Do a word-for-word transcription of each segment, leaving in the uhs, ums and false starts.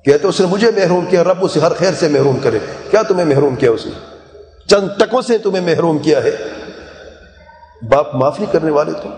کہتے اس نے مجھے محروم کیا، رب اسے ہر خیر سے محروم کرے۔ کیا تمہیں محروم کیا اس نے؟ چند ٹکوں سے تمہیں محروم کیا ہے۔ باپ معاف نہیں کرنے والے تم؟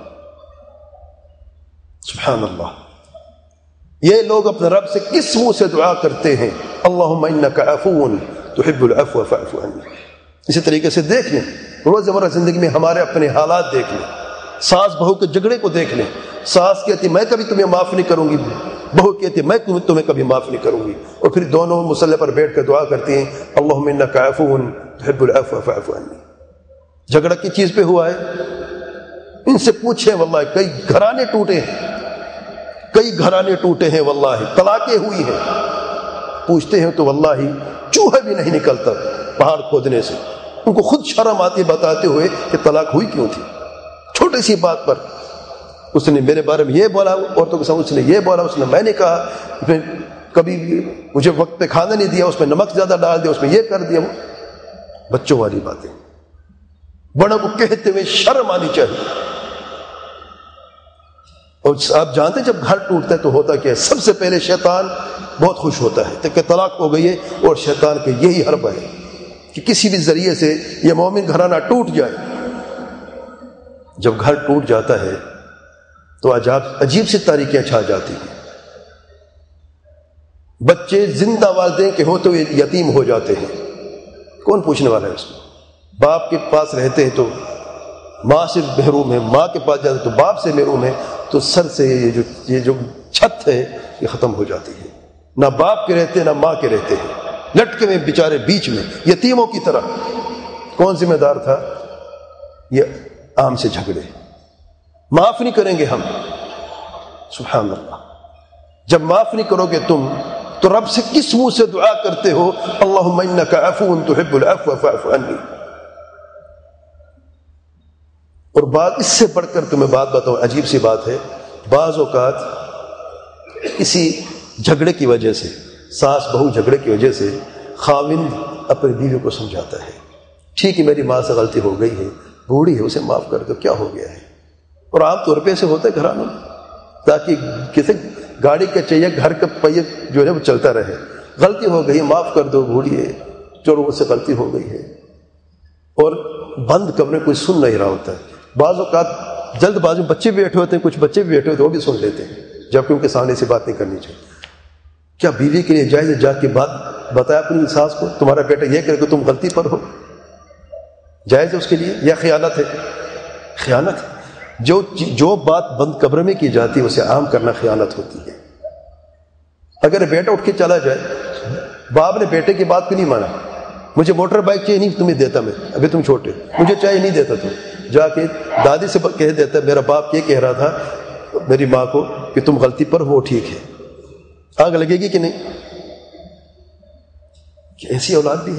سبحان اللہ۔ یہ لوگ اپنے رب سے کس منہ سے دعا کرتے ہیں؟ اللہم انک عفو تحب العفو فاعف عنی۔ اسی طریقے سے دیکھ لیں، روزمرہ زندگی میں ہمارے اپنے حالات دیکھ لیں، ساس بہو کے جھگڑے کو دیکھ لیں۔ ساس کہتی میں کبھی تمہیں معاف نہیں کروں گی، بہو کہتی میں تمہیں کبھی معاف نہیں کروں گی، اور پھر دونوں مصلی پر بیٹھ کر دعا کرتی ہیں اللہم انک عفو تحب العفو فاعف عنی۔ جھگڑا کی چیز پہ ہوا ہے؟ ان سے پوچھیں، واللہ کئی گھرانے ٹوٹے ہیں، کئی گھرانے ٹوٹے ہیں، واللہ طلاقیں ہوئی ہیں۔ پوچھتے ہیں تو واللہ چوہا بھی نہیں نکلتا پہاڑ کھودنے سے۔ ان کو خود شرم آتی بتاتے ہوئے کہ طلاق ہوئی کیوں تھی، چھوٹی سی بات پر اس نے میرے بارے میں یہ بولا، عورتوں کے سامنے اس نے یہ بولا، اس نے میں نے کہا، اس نے کبھی مجھے وقت پہ کھانا نہیں دیا، اس میں نمک زیادہ ڈال دیا، اس میں یہ کر دیا۔ وہ بچوں والی باتیں بڑوں کو کہتے ہوئے شرم آنی چاہیے۔ اور آپ جانتے ہیں جب گھر ٹوٹتا ہے تو ہوتا کیا ہے؟ سب سے پہلے شیطان بہت خوش ہوتا ہے کہ طلاق ہو گئی ہے، اور شیطان کا یہی حربہ ہے کہ کسی بھی ذریعے سے یہ مومن گھرانہ ٹوٹ جائے۔ جب گھر ٹوٹ جاتا ہے تو عجاب عجیب سی تاریکیاں چھا جاتی ہیں۔ بچے زندہ والدین کے ہوتے ہوئے یتیم ہو جاتے ہیں، کون پوچھنے والا ہے اس میں؟ باپ کے پاس رہتے ہیں تو ماں سے محروم ہے، ماں کے پاس جاتے تو باپ سے محروم ہے، تو سر سے یہ جو یہ جو چھت ہے یہ ختم ہو جاتی ہے۔ نہ باپ کے رہتے نہ ماں کے رہتے ہیں، لٹکے میں بیچارے بیچ میں یتیموں کی طرح۔ کون ذمہ دار تھا؟ یہ عام سے جھگڑے۔ معاف نہیں کریں گے ہم، سبحان اللہ۔ جب معاف نہیں کرو گے تم تو رب سے کس منہ سے دعا کرتے ہو اللہم انک عفو تحب العفو فاعف عنی؟ اور بات اس سے بڑھ کر تمہیں بات بتاؤں، عجیب سی بات ہے، بعض اوقات کسی جھگڑے کی وجہ سے، ساس بہو جھگڑے کی وجہ سے خاوند اپنی بیوی کو سمجھاتا ہے ٹھیک ہے میری ماں سے غلطی ہو گئی ہے، بوڑھی ہے، اسے معاف کر دو، کیا ہو گیا ہے۔ اور عام طور پہ ایسے ہوتا ہے گھرانوں میں، تاکہ کسی گاڑی کا چہیے گھر کا پہیہ جو ہے وہ چلتا رہے۔ غلطی ہو گئی، معاف کر دو، بوڑھی ہے، چلو اس سے غلطی ہو گئی ہے، اور بند کمرے کوئی سن نہیں رہا ہوتا ہے۔ بعض اوقات جلد بازی میں بچے بھی بیٹھے ہوتے ہیں، کچھ بچے بھی بیٹھے ہوتے ہیں، وہ بھی سن لیتے ہیں، جبکہ ان کے سامنے سے بات نہیں کرنی چاہیے۔ کیا بیوی کے لیے جائز ہے جا کے بات بتایا اپنی ساس کو تمہارا بیٹا یہ کرے کہ تم غلطی پر ہو؟ جائز ہے اس کے لیے یا خیانت ہے؟ خیانت ہے۔ جو جو بات بند کمرے میں کی جاتی ہے اسے عام کرنا خیانت ہوتی ہے۔ اگر بیٹا اٹھ کے چلا جائے، باپ نے بیٹے کی بات کو نہیں مانا، مجھے موٹر بائک چاہیے نہیں تمہیں دیتا، میں ابھی تم چھوٹے، مجھے چاہیے نہیں دیتا، تم جا کے دادی سے کہہ دیتا میرا باپ یہ کہہ رہا تھا میری ماں کو کہ تم غلطی پر ہو، ٹھیک ہے۔ آگ لگے گی کہ نہیں؟ کہ ایسی اولاد بھی ہے۔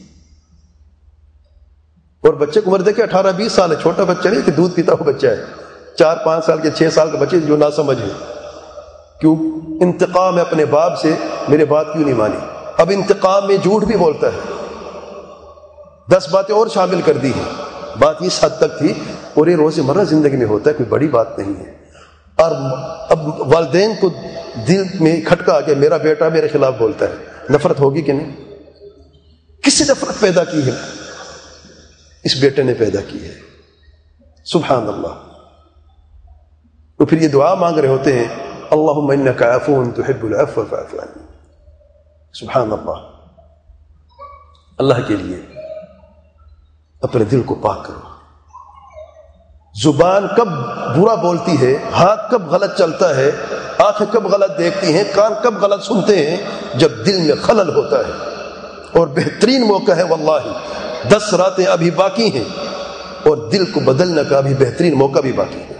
اور بچے کو عمر دیکھے اٹھارہ بیس سال ہے، چھوٹا بچہ نہیں کہ دودھ پیتا ہوا بچہ ہے، چار پانچ سال کے چھ سال کے بچے جو نہ سمجھ ہے۔ کیوں؟ انتقام ہے اپنے باپ سے، میرے بات کیوں نہیں مانی؟ اب انتقام میں جھوٹ بھی بولتا ہے، دس باتیں اور شامل کر دی ہیں۔ بات اس حد تک تھی، اور یہ روزمرہ زندگی میں ہوتا ہے، کوئی بڑی بات نہیں ہے۔ اور اب والدین کو دل میں کھٹکا آ گیا میرا بیٹا میرے خلاف بولتا ہے، نفرت ہوگی کہ نہیں؟ کس نے نفرت پیدا کی ہے؟ اس بیٹے نے پیدا کی ہے، سبحان اللہ۔ تو پھر یہ دعا مانگ رہے ہوتے ہیں اللہم انک عفو تحب العفو فاعف عنی، سبحان اللہ۔ اللہ کے لیے اپنے دل کو پاک کرو۔ زبان کب برا بولتی ہے، ہاتھ کب غلط چلتا ہے، آنکھیں کب غلط دیکھتی ہیں، کان کب غلط سنتے ہیں؟ جب دل میں خلل ہوتا ہے۔ اور بہترین موقع ہے واللہ، دس راتیں ابھی باقی ہیں اور دل کو بدلنے کا بھی بہترین موقع بھی باقی ہے۔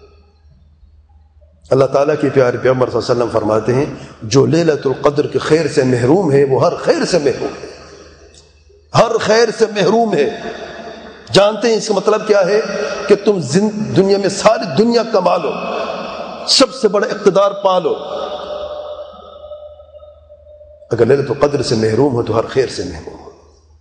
اللہ تعالیٰ کے پیارے پیغمبر صلی اللہ علیہ وسلم فرماتے ہیں جو لیلۃ القدر کے خیر سے محروم ہے وہ ہر خیر سے محروم ہے، ہر خیر سے محروم ہے۔ جانتے ہیں اس کا مطلب کیا ہے؟ کہ تم دنیا میں ساری دنیا کما لو، سب سے بڑا اقتدار پا لو، اگر لیلۃ القدر سے محروم ہو تو ہر خیر سے محروم ہو۔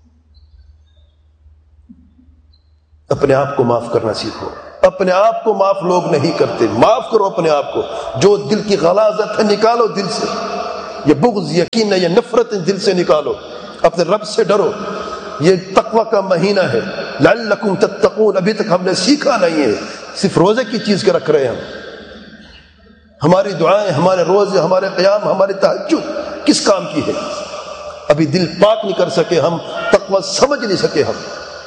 اپنے آپ کو معاف کرنا سیکھو، اپنے آپ کو معاف لوگ نہیں کرتے، معاف کرو اپنے آپ کو، جو دل کی غلاظت ہے نکالو دل سے، یہ بغض، یقین، یہ نفرت دل سے نکالو، اپنے رب سے ڈرو. یہ تقوی کا مہینہ ہے. لعلکم تتقون، ابھی تک ہم نے سیکھا نہیں ہے، صرف روزے کی چیز کے رکھ رہے ہیں ہم. ہماری دعائیں، ہمارے روزے، ہمارے قیام، ہمارے تہجد کس کام کی ہے؟ ابھی دل پاک نہیں کر سکے ہم، تقوی سمجھ نہیں سکے ہم.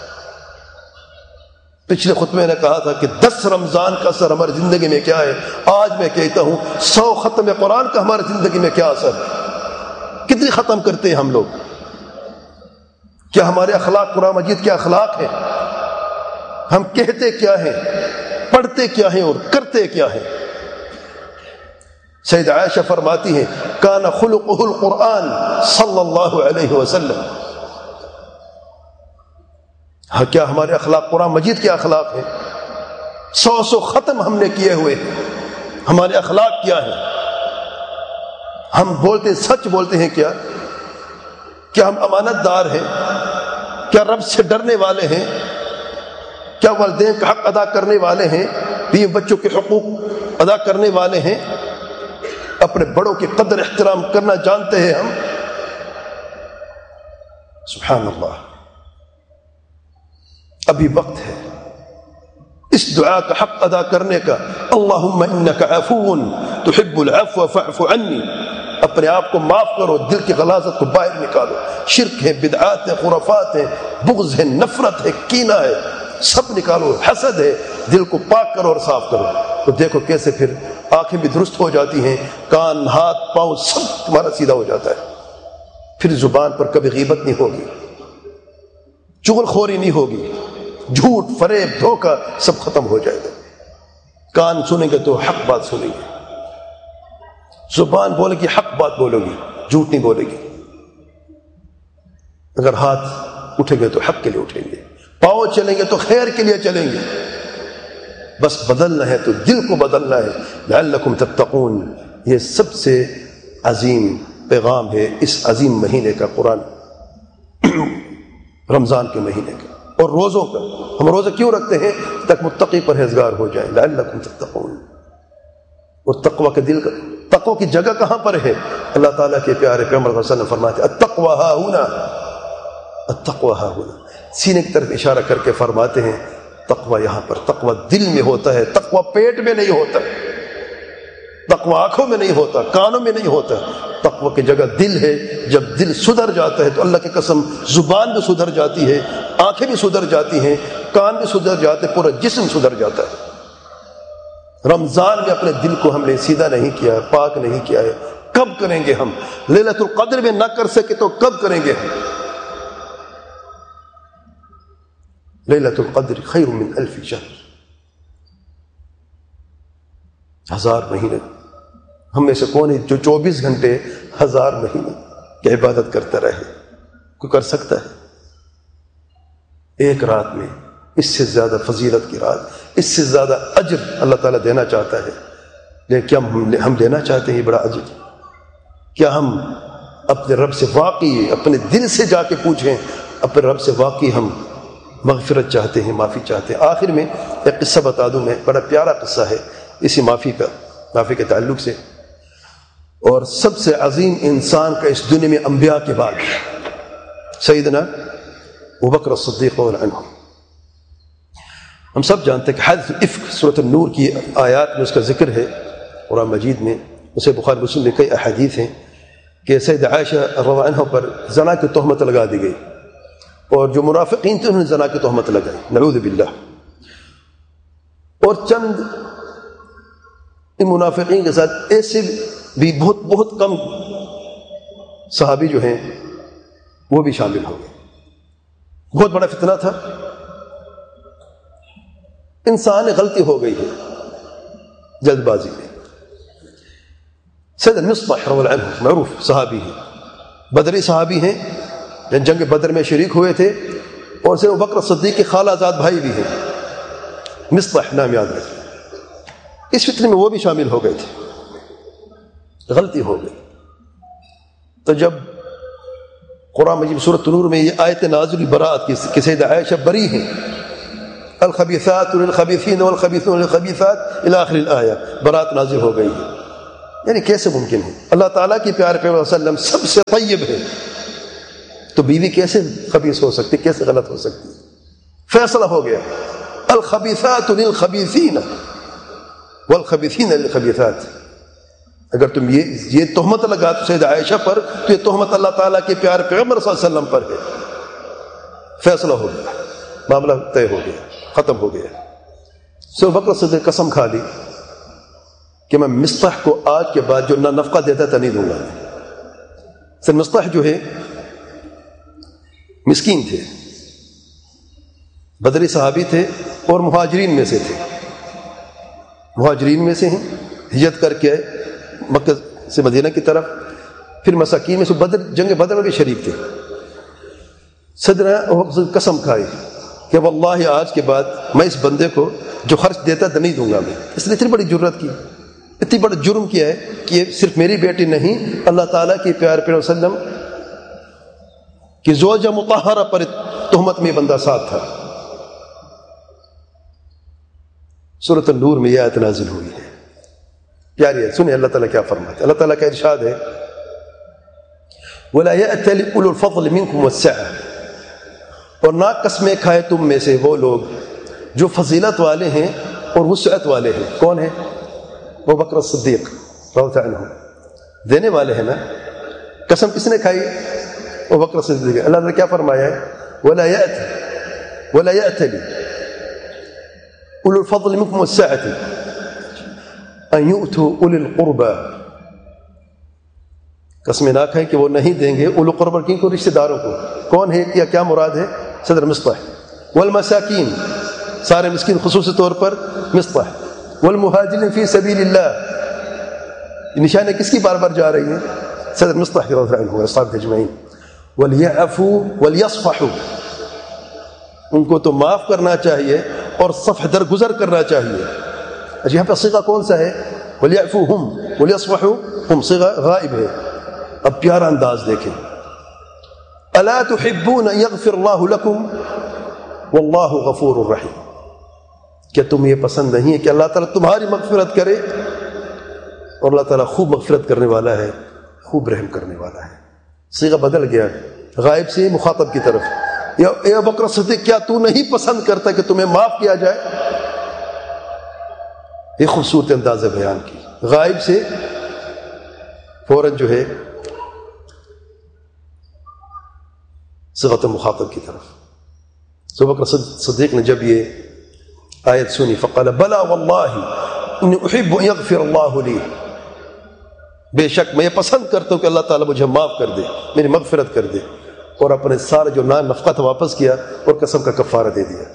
پچھلے خطبے نے کہا تھا کہ دس رمضان کا اثر ہماری زندگی میں کیا ہے. آج میں کہتا ہوں سو ختم قرآن کا ہماری زندگی میں کیا اثر ہے. کتنی ختم کرتے ہیں ہم لوگ؟ کیا ہمارے اخلاق قرآن مجید کے اخلاق ہیں؟ ہم کہتے کیا ہیں، پڑھتے کیا ہیں اور کرتے کیا ہیں؟ سید عائشہ فرماتی ہیں کان خلقہ القرآن صلی اللہ علیہ وسلم. ہاں، کیا ہمارے اخلاق قرآن مجید کے اخلاق ہیں؟ سو سو ختم ہم نے کیے ہوئے ہیں، ہمارے اخلاق کیا ہیں؟ ہم بولتے ہیں، سچ بولتے ہیں کیا؟ کیا ہم امانت دار ہیں؟ کیا رب سے ڈرنے والے ہیں؟ کیا والدین کا حق ادا کرنے والے ہیں؟ بیوی بچوں کے حقوق ادا کرنے والے ہیں؟ اپنے بڑوں کی قدر احترام کرنا جانتے ہیں ہم؟ سبحان اللہ. ابھی وقت ہے اس دعا کا حق ادا کرنے کا. اللہم انک عفو تحب العفو فاعف عنی. اپنے آپ کو معاف کرو، دل کی غلاظت کو باہر نکالو. شرک ہے، بدعات ہے، خرافات ہے، بغض ہے، نفرت ہے، کینہ ہے، سب نکالو. حسد ہے، دل کو پاک کرو اور صاف کرو. تو دیکھو کیسے پھر آنکھیں بھی درست ہو جاتی ہیں، کان، ہاتھ، پاؤں سب تمہارا سیدھا ہو جاتا ہے. پھر زبان پر کبھی غیبت نہیں ہوگی، چغل خوری نہیں ہوگی، جھوٹ، فریب، دھوکہ سب ختم ہو جائے گا. کان سنیں گے تو حق بات سنیں گے، زبان بولے گی حق بات بولو گی، جھوٹ نہیں بولے گی. اگر ہاتھ اٹھیں گے تو حق کے لیے اٹھیں گے، پاؤں چلیں گے تو خیر کے لیے چلیں گے. بس بدلنا ہے تو دل کو بدلنا ہے. لعلکم تتقون، یہ سب سے عظیم پیغام ہے اس عظیم مہینے کا، قرآن رمضان کے مہینے کا اور روزوں کا. ہم روزے کیوں رکھتے ہیں؟ تاکہ متقی پرہیزگار ہو جائیں. لعلکم تتقون. اور تقوی کے دل کا، تقوی کی جگہ کہاں پر ہے؟ اللہ تعالیٰ کے پیارے پیغمبر صلی اللہ علیہ وسلم فرماتے ہیں التقوی ہا ہنا، التقوی ہا ہنا. سینے کی طرف اشارہ کر کے فرماتے ہیں تقوی یہاں پر. تقوی دل میں ہوتا ہے، تقوی پیٹ میں نہیں ہوتا، تقوی آنکھوں میں نہیں ہوتا، کانوں میں نہیں ہوتا. تقوی کی جگہ دل ہے. جب دل سدھر جاتا ہے تو اللہ کی قسم زبان بھی سدھر جاتی ہے، آنکھیں بھی سدھر جاتی ہیں، کان بھی سدھر جاتے، پورا جسم سدھر جاتا ہے. رمضان میں اپنے دل کو ہم نے سیدھا نہیں کیا، پاک نہیں کیا ہے. کب کریں گے ہم؟ لیلۃ القدر میں نہ کر سکے تو کب کریں گے ہم؟ لیلۃ القدر خیر من الف شہر، ہزار مہینے. ہم میں سے کون ہے جو چوبیس گھنٹے ہزار مہینے کی عبادت کرتا رہے؟ کوئی کر سکتا ہے؟ ایک رات میں اس سے زیادہ فضیلت کی رات، اس سے زیادہ اجر اللہ تعالیٰ دینا چاہتا ہے. لیکن کیا ہم لینا چاہتے ہیں یہ بڑا اجر؟ کیا ہم اپنے رب سے واقعی اپنے دل سے جا کے پوچھیں، اپنے رب سے واقعی ہم مغفرت چاہتے ہیں، معافی چاہتے ہیں؟ آخر میں ایک قصہ بتا دوں میں، بڑا پیارا قصہ ہے اسی معافی کا، معافی کے تعلق سے. اور سب سے عظیم انسان کا اس دنیا میں انبیاء کے بعد سیدنا ابوبکر الصدیق رضی اللہ عنہ. ہم سب جانتے ہیں کہ حادث الافک سورۃ النور کی آیات میں اس کا ذکر ہے قرآن مجید میں. اسے بخاری مسلم میں کئی احادیث ہیں کہ سید عائشہ رضی اللہ عنہ پر زنا کی تہمت لگا دی گئی، اور جو منافقین تھے انہوں نے زنا کی تہمت لگائی، نعوذ باللہ. اور چند ان منافقین کے ساتھ ایسے بھی بہت بہت کم صحابی جو ہیں وہ بھی شامل ہو گئے. بہت بڑا فتنہ تھا. انسان غلطی ہو گئی ہے جلد بازی میں. سید مصطح رضی اللہ عنہ معروف صحابی ہیں، بدری صحابی ہیں، جنگ بدر میں شریک ہوئے تھے، اور سید ابوبکر صدیق کے خالہ زاد بھائی بھی ہیں، مصطح نام یاد رکھیں. اس فتنے میں وہ بھی شامل ہو گئے تھے. غلطی ہو گئی تو جب قرآن مجید سورۃ نور میں یہ آیت نازل برات کی کہ سید عائشہ بری ہیں، الخبیثات للخبیثین والخبیثون للخبیثات الی آخر الآیہ، برات نازل ہو گئی ہے. یعنی کیسے ممکن ہے؟ اللہ تعالیٰ کی پیارے پیغمبر صلی اللہ علیہ وسلم سب سے طیب ہے، تو بیوی کیسے خبیث ہو سکتی، کیسے غلط ہو سکتی؟ فیصلہ ہو گیا، الخبیثات للخبیثین والخبیثین للخبیثات۔ اگر تم یہ یہ تہمت لگا تو سید عائشہ پر، تو یہ تہمت اللہ تعالیٰ کے پیارے پیغمبر صلی اللہ علیہ وسلم پر ہے۔ فیصلہ ہو گیا، معاملہ طے ہو گیا، ختم ہو گیا۔ سو بکر صدیق قسم کھا لی کہ میں مصطح کو آج کے بعد جو نہ نفقہ دیتا تھا نہیں دوں گا۔ سر مصطح جو ہے مسکین تھے، بدری صحابی تھے اور مہاجرین میں سے تھے، مہاجرین میں سے ہیں، ہجرت کر کے مکہ سے مدینہ کی طرف، پھر مساکین میں سے بدر جنگ بدر میں بھی شریک تھے۔ صدر قسم کھائی کہ واللہ آج کے بعد میں اس بندے کو جو خرچ دیتا تھا نہیں دوں گا میں۔ اس نے اتنی بڑی جرت کی، اتنی بڑا جرم کیا ہے کہ یہ صرف میری بیٹی نہیں، اللہ تعالیٰ کی پیارے پیغمبر صلی اللہ علیہ وسلم کہ زوجہ مطہرہ پر تہمت میں بندہ ساتھ تھا۔ سورۃ النور میں یہ آیت نازل ہوئی ہے، پیاری ہے، سنیں اللہ تعالیٰ کیا فرماتے ہیں۔ اللہ تعالیٰ کا ارشاد ہے وَلَا يَأْتَلِ أُولُو الْفَضْلِ مِنْكُمْ وَالسَّعَةِ، اور نہ قسمیں کھائے تم میں سے وہ لوگ جو فضیلت والے ہیں اور وسعت والے ہیں۔ کون ہیں؟ وہ بکر صدیق رضی اللہ عنہ، دینے والے ہیں نا۔ قسم کس نے کھائی؟ وہ بکر صدیق۔ اللہ نے کیا فرمایا ہے؟ وَلَا يَأْتِ وَلَا يَأْتَلِ أُولُو الْفَضْلِ مِنْكُمْ وَالسَّعَةِ أَنْ يُؤْتُوا أُولِي الْقُرْبَى، قسمیں نہ کھائیں کہ وہ نہیں دیں گے اولو قربا، کن کو؟ رشتہ داروں کو۔ کون ہے یا کیا مراد ہے؟ صدر مصطح۔ والمساکین، سارے مسکین خصوصی طور پر مصطح۔ والمہاجرین فی سبیل اللہ، نشانیں کس کی بار بار جا رہی ہیں؟ صدر مصطح رضی اللہ عنہ واصحابہ اجمعین۔ ولیعفوا ولیصفحوا، ان کو تو معاف کرنا چاہیے اور صفح درگزر کرنا چاہیے۔ اچھا یہاں پہ صیغہ کون سا ہے؟ ولیعفوا ہم ولیصفحوا ہم، صیغہ غائب ہے۔ اب پیارا انداز دیکھیں، الا تحبون ان یغفر اللہ لکم واللہ غفور الرحیم، کیا تم یہ پسند نہیں ہے کہ اللہ تعالیٰ تمہاری مغفرت کرے؟ اور اللہ تعالیٰ خوب مغفرت کرنے والا ہے، خوب رحم کرنے والا ہے۔ صیغہ بدل گیا، غائب سے مخاطب کی طرف، یا اے بکر صدیق کیا تو نہیں پسند کرتا کہ تمہیں معاف کیا جائے؟ یہ خوبصورت انداز بیان کی، غائب سے فوراً جو ہے صیغۃ مخاطب کی طرف۔ سو بکر صدیق نے جب یہ آیت سنی فقال بلا واللہ انی احب ان یغفر اللہ لی، بے شک میں یہ پسند کرتا ہوں کہ اللہ تعالیٰ مجھے معاف کر دے، میری مغفرت کر دے، اور اپنے سارے جو نان نفقہ تھا واپس کیا اور قسم کا کفارہ دے دیا۔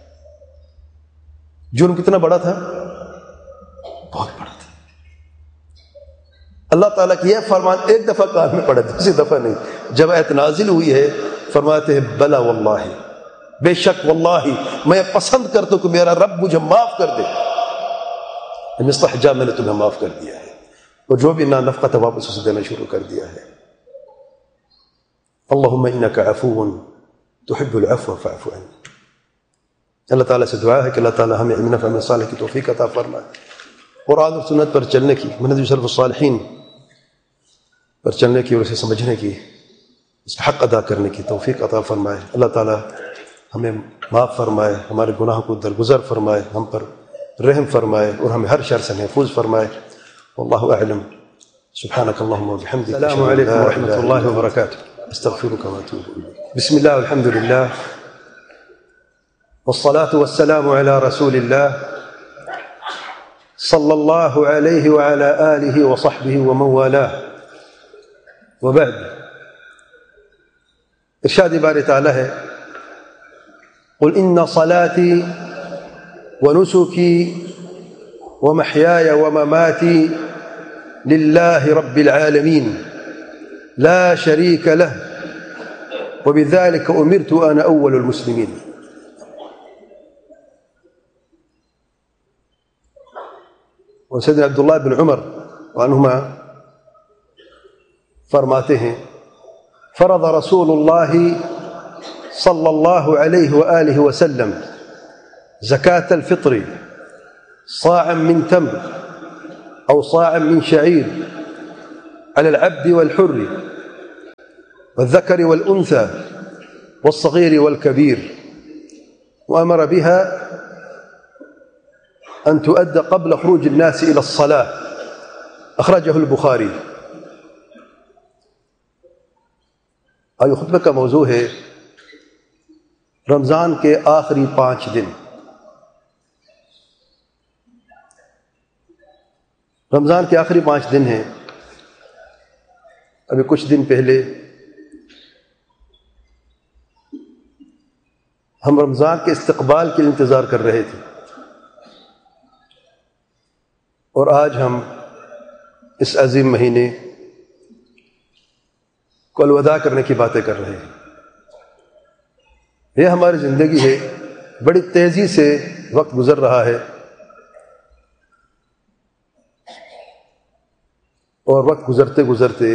جرم کتنا بڑا تھا؟ بہت بڑا تھا۔ اللہ تعالیٰ کی یہ فرمان ایک دفعہ کان میں پڑا، دوسری دفعہ نہیں۔ جب آیت نازل ہوئی ہے فرماتے ہیں بلا واللہ، بے شک واللہ میں پسند کرتا ہوں کہ میرا رب مجھے معاف کر دے، مستحجا میں نے تمہیں معاف کر دیا ہے، اور جو بھی نا نفقہ تھا واپس اسے دینا شروع کر دیا ہے۔ اللہم انک عفو تحب العفو فاعف عنی، اللہ تعالیٰ سے دعا ہے کہ اللہ تعالیٰ ہمیں علم فہم صالح کی توفیق عطا فرمائے، قرآن اور سنت پر چلنے کی، منہج سلف الصالحین پر چلنے کی اور اسے سمجھنے کی، اس کا حق ادا کرنے کی توفیق عطا فرمائے۔ اللہ تعالیٰ ہمیں معاف فرمائے، ہمارے گناہوں کو درگزر فرمائے، ہم پر رحم فرمائے اور ہمیں ہر شر سے محفوظ فرمائے۔ واللہ اعلم، سبحانک اللہم وبحمدک، السلام علیکم ورحمۃ اللہ وبرکاتہ، استغفرک واتوب الیک۔ بسم اللہ والحمد للہ والصلاة والسلام علی رسول اللہ صلی اللہ علیہ وعلی آلہ وصحبہ ومن والاہ، وبعد۔ ارشاد باری تعالی ہے قل ان صلاتي ونسكي ومحياي ومماتي لله رب العالمين لا شريك له وبذلك أمرت أنا أول المسلمين۔ وسيدنا عبد الله بن عمر عنهما فرماتے ہیں فرض رسول اللہ صلی اللہ علیہ وآلہ وسلم زكاة الفطر صاعا من تمر أو صاعا من شعير على العبد والحر والذكر والأنثى والصغير والكبير، وأمر بها أن تؤدى قبل خروج الناس إلى الصلاة، أخرجه البخاری۔ آج خطبہ کا موضوع ہے رمضان کے آخری پانچ دن۔ رمضان کے آخری پانچ دن ہیں۔ ابھی کچھ دن پہلے ہم رمضان کے استقبال کے انتظار کر رہے تھے، اور آج ہم اس عظیم مہینے کو الوداع کرنے کی باتیں کر رہے ہیں۔ یہ ہماری زندگی ہے، بڑی تیزی سے وقت گزر رہا ہے، اور وقت گزرتے گزرتے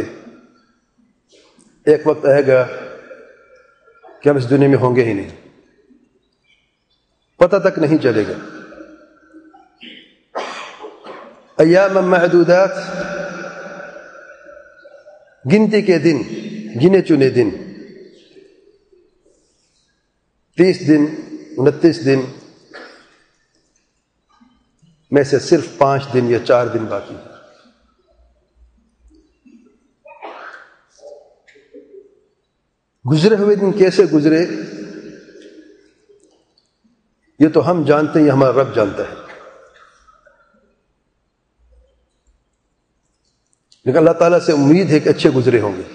ایک وقت آئے گا کہ ہم اس دنیا میں ہوں گے ہی نہیں، پتہ تک نہیں چلے گا۔ ایام معدودات، گنتی کے دن، گنے چنے دن، تیس دن، انتیس دن میں سے صرف پانچ دن یا چار دن باقی ہیں۔ گزرے ہوئے دن کیسے گزرے یہ تو ہم جانتے ہیں، یہ ہمارا رب جانتا ہے، لیکن اللہ تعالیٰ سے امید ہے کہ اچھے گزرے ہوں گے،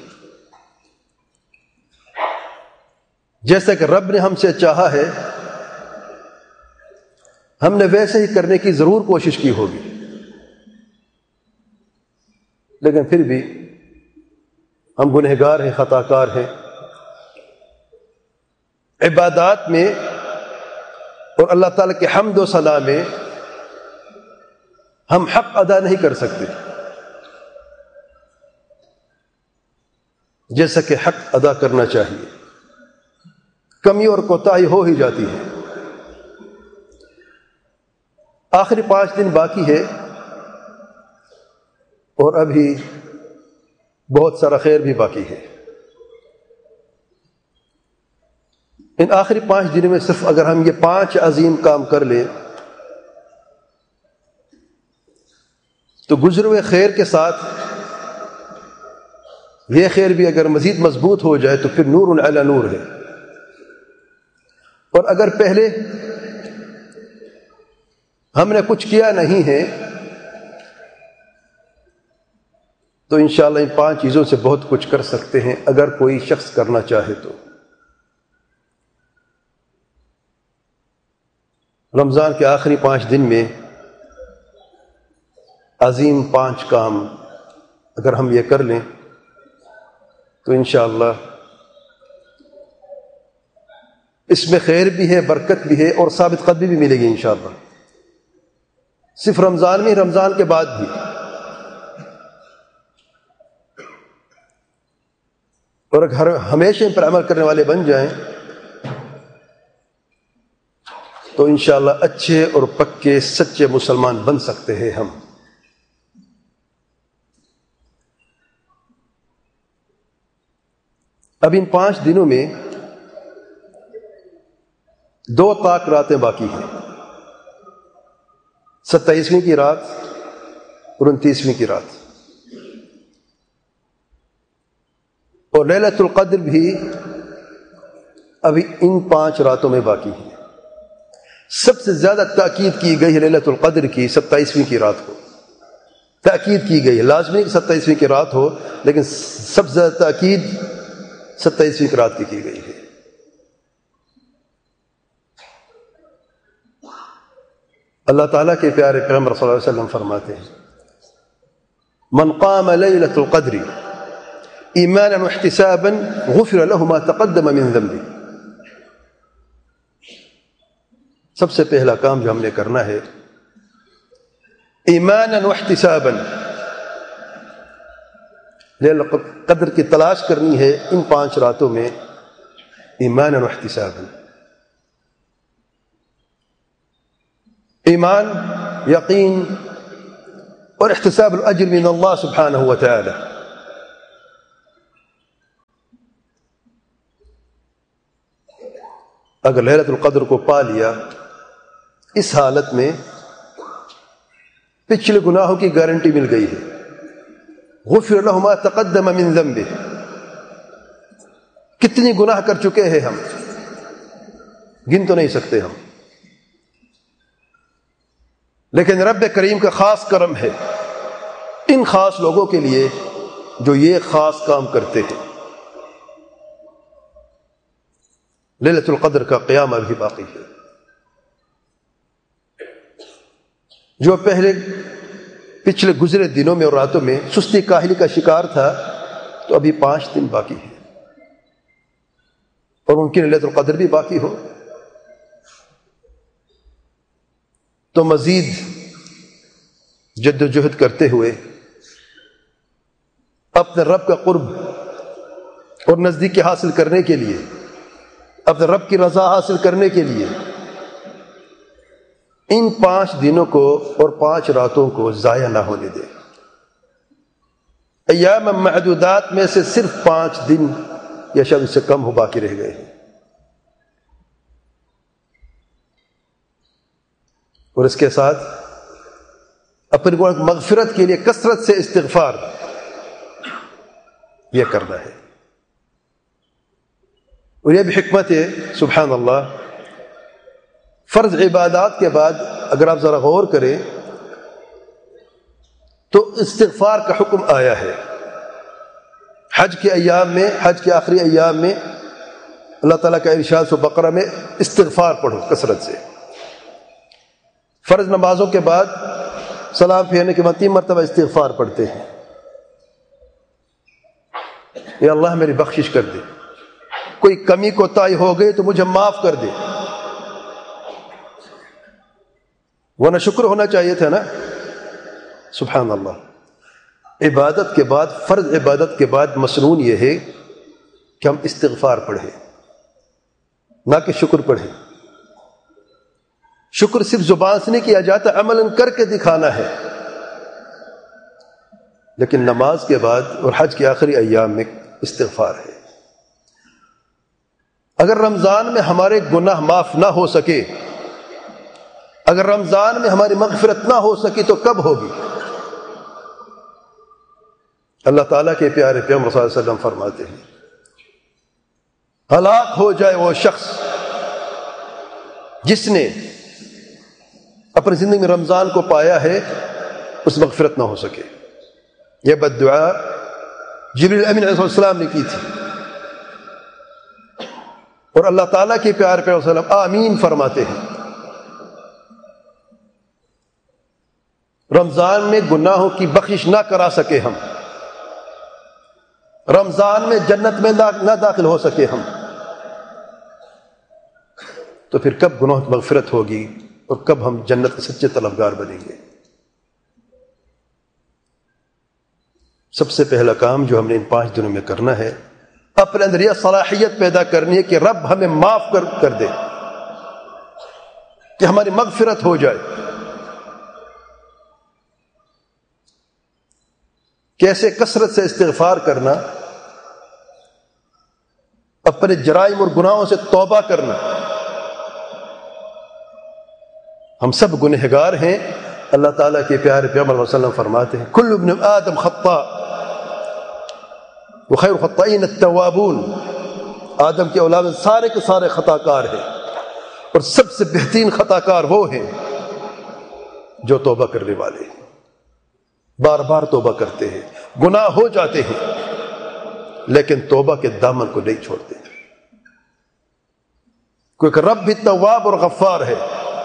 جیسا کہ رب نے ہم سے چاہا ہے ہم نے ویسے ہی کرنے کی ضرور کوشش کی ہوگی، لیکن پھر بھی ہم گنہگار ہیں، خطا کار ہیں۔ عبادات میں اور اللہ تعالیٰ کے حمد و ثنا میں ہم حق ادا نہیں کر سکتے جیسا کہ حق ادا کرنا چاہیے، کمی اور کوتاہی ہو ہی جاتی ہے۔ آخری پانچ دن باقی ہے، اور ابھی بہت سارا خیر بھی باقی ہے۔ ان آخری پانچ دنوں میں صرف اگر ہم یہ پانچ عظیم کام کر لیں تو گزرے ہوئے خیر کے ساتھ یہ خیر بھی اگر مزید مضبوط ہو جائے تو پھر نور علی نور ہے، اور اگر پہلے ہم نے کچھ کیا نہیں ہے تو انشاءاللہ ان پانچ چیزوں سے بہت کچھ کر سکتے ہیں اگر کوئی شخص کرنا چاہے تو۔ رمضان کے آخری پانچ دن میں عظیم پانچ کام اگر ہم یہ کر لیں تو انشاءاللہ اس میں خیر بھی ہے، برکت بھی ہے، اور ثابت قدمی بھی ملے گی انشاءاللہ، صرف رمضان میں، رمضان کے بعد بھی۔ اور اگر ہمیشہ ان پر عمل کرنے والے بن جائیں تو انشاءاللہ اچھے اور پکے سچے مسلمان بن سکتے ہیں ہم۔ اب ان پانچ دنوں میں دو طاق راتیں باقی ہیں، ستائیسویں کی رات اور انتیسویں کی رات، اور لیلۃ القدر بھی ابھی ان پانچ راتوں میں باقی ہے۔ سب سے زیادہ تاکید کی گئی ہے لیلۃ القدر کی ستائیسویں کی رات کو، تاکید کی گئی ہے، لازمی کہ ستائیسویں کی رات ہو، لیکن سب سے زیادہ تاکید ستائیسویں کی رات کی کی گئی ہے۔ اللہ تعالیٰ کے پیارے پیغمبر صلی اللہ علیہ وسلم فرماتے ہیں من قام لیلۃ القدر ایمانا واحتسابا غفر له ما تقدم من ذنبه۔ سب سے پہلا کام جو ہم نے کرنا ہے ایمانا واحتسابا، لیلۃ القدر کی تلاش کرنی ہے ان پانچ راتوں میں ایمانا واحتسابا۔ ایمان، یقین اور احتساب الاجر من اللہ سبحانہ و تعالی. اگر لیلۃ القدر کو پا لیا اس حالت میں پچھلے گناہوں کی گارنٹی مل گئی ہے. غفر له ما تقدم من ذنبه. کتنی گناہ کر چکے ہیں ہم، گن تو نہیں سکتے ہم، لیکن رب کریم کا خاص کرم ہے ان خاص لوگوں کے لیے جو یہ خاص کام کرتے ہیں. لیلۃ القدر کا قیام ابھی باقی ہے. جو پہلے پچھلے گزرے دنوں میں اور راتوں میں سستی کاہلی کا شکار تھا تو ابھی پانچ دن باقی ہیں، اور ممکن لیلۃ القدر بھی باقی ہو. تو مزید جد و جہد کرتے ہوئے اپنے رب کا قرب اور نزدیکی حاصل کرنے کے لیے، اپنے رب کی رضا حاصل کرنے کے لیے ان پانچ دنوں کو اور پانچ راتوں کو ضائع نہ ہونے دے. ایام معدودات میں سے صرف پانچ دن یا شاید اس سے کم ہو باقی رہ گئے ہیں، اور اس کے ساتھ اپنی مغفرت کے لیے کثرت سے استغفار یہ کرنا ہے. اور یہ بھی حکمت ہے سبحان اللہ. فرض عبادات کے بعد اگر آپ ذرا غور کریں تو استغفار کا حکم آیا ہے. حج کے ایام میں، حج کے آخری ایام میں اللہ تعالیٰ کا ارشاد سورہ بقرہ میں استغفار پڑھو کثرت سے. فرض نمازوں کے بعد سلام پھیرنے کے بعد تین مرتبہ استغفار پڑھتے ہیں، یا اللہ میری بخشش کر دے، کوئی کمی کوتاہی ہو گئی تو مجھے معاف کر دے. ورنہ شکر ہونا چاہیے تھا نا. سبحان اللہ. عبادت کے بعد، فرض عبادت کے بعد مسنون یہ ہے کہ ہم استغفار پڑھیں، نہ کہ شکر پڑھیں. شکر صرف زبان سے نہیں کیا جاتا، عملاً کر کے دکھانا ہے. لیکن نماز کے بعد اور حج کے آخری ایام میں استغفار ہے. اگر رمضان میں ہمارے گناہ معاف نہ ہو سکے، اگر رمضان میں ہماری مغفرت نہ ہو سکی تو کب ہوگی؟ اللہ تعالیٰ کے پیارے پیغمبر صلی اللہ علیہ وسلم فرماتے ہیں ہلاک ہو جائے وہ شخص جس نے اپنی زندگی میں رمضان کو پایا ہے اس مغفرت نہ ہو سکے. یہ بد دعا جبریل امین علیہ السلام نے کی تھی، اور اللہ تعالیٰ کے پیارے پیغمبر صلی اللہ علیہ وسلم آمین فرماتے ہیں. رمضان میں گناہوں کی بخشش نہ کرا سکے ہم، رمضان میں جنت میں نہ داخل ہو سکے ہم، تو پھر کب گناہ کی مغفرت ہوگی اور کب ہم جنت کے سچے طلبگار بنیں گے؟ سب سے پہلا کام جو ہم نے ان پانچ دنوں میں کرنا ہے، اپنے اندر یہ صلاحیت پیدا کرنی ہے کہ رب ہمیں معاف کر کر دے، کہ ہماری مغفرت ہو جائے. کیسے؟ کثرت سے استغفار کرنا، اپنے جرائم اور گناہوں سے توبہ کرنا. ہم سب گنہگار ہیں. اللہ تعالیٰ کے پیارے پیغمبر صلی اللہ علیہ وسلم فرماتے ہیں کل ابن آدم خطاء وخیر الخطائین التوابون. آدم کے اولاد سارے کے سارے خطا کار ہیں، اور سب سے بہترین خطا کار وہ ہیں جو توبہ کرنے والے ہیں، بار بار توبہ کرتے ہیں. گناہ ہو جاتے ہیں لیکن توبہ کے دامن کو نہیں چھوڑتے، کیونکہ رب بھی تواب اور غفار ہے،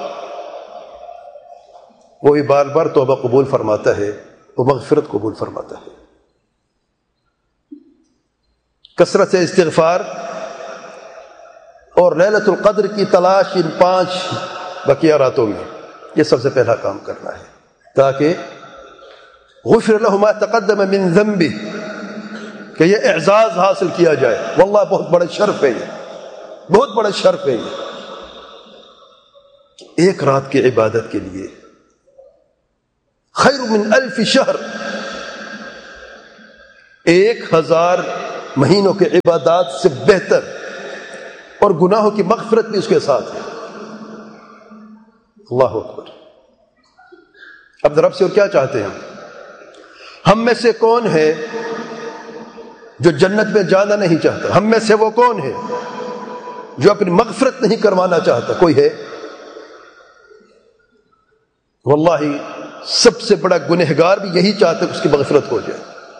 وہ بھی بار بار توبہ قبول فرماتا ہے، وہ مغفرت قبول فرماتا ہے. کثرت سے استغفار اور لیلۃ القدر کی تلاش ان پانچ بقیہ راتوں میں، یہ سب سے پہلا کام کرنا ہے، تاکہ غفر له ما تقدم من ذنبه، کہ یہ اعزاز حاصل کیا جائے. واللہ بہت بڑا شرف ہے، یہ بہت بڑا شرف ہے. یہ ایک رات کی عبادت کے لیے خیر من الف شہر، ایک ہزار مہینوں کے عبادات سے بہتر، اور گناہوں کی مغفرت بھی اس کے ساتھ ہے۔ اللہ اکبر۔ اب رب سے اور کیا چاہتے ہیں ہم؟ ہم میں سے کون ہے جو جنت میں جانا نہیں چاہتا؟ ہم میں سے وہ کون ہے جو اپنی مغفرت نہیں کروانا چاہتا؟ کوئی ہے؟ واللہ سب سے بڑا گنہگار بھی یہی چاہتا ہے کہ اس کی مغفرت ہو جائے۔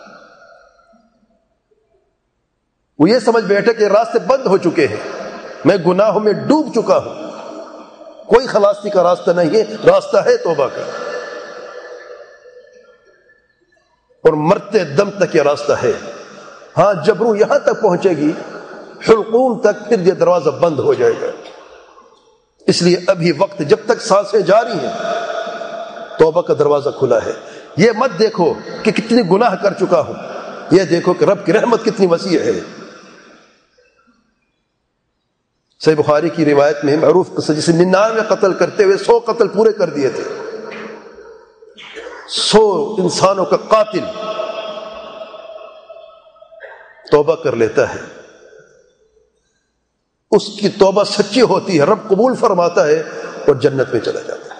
وہ یہ سمجھ بیٹھے کہ راستے بند ہو چکے ہیں، میں گناہوں میں ڈوب چکا ہوں، کوئی خلاصی کا راستہ نہیں ہے، راستہ ہے توبہ کا، اور مرتے دم تک یہ راستہ ہے۔ ہاں جب روح یہاں تک پہنچے گی، حلقوم تک، پھر یہ دروازہ بند ہو جائے گا۔ اس لیے ابھی وقت جب تک سانسیں جاری ہیں، توبہ کا دروازہ کھلا ہے۔ یہ مت دیکھو کہ کتنی گناہ کر چکا ہوں، یہ دیکھو کہ رب کی رحمت کتنی وسیع ہے۔ صحیح بخاری کی روایت میں معروف قصہ، جسے ننانوے قتل کرتے ہوئے سو قتل پورے کر دیے تھے، سو انسانوں کا قاتل توبہ کر لیتا ہے، اس کی توبہ سچی ہوتی ہے، رب قبول فرماتا ہے اور جنت میں چلا جاتا ہے۔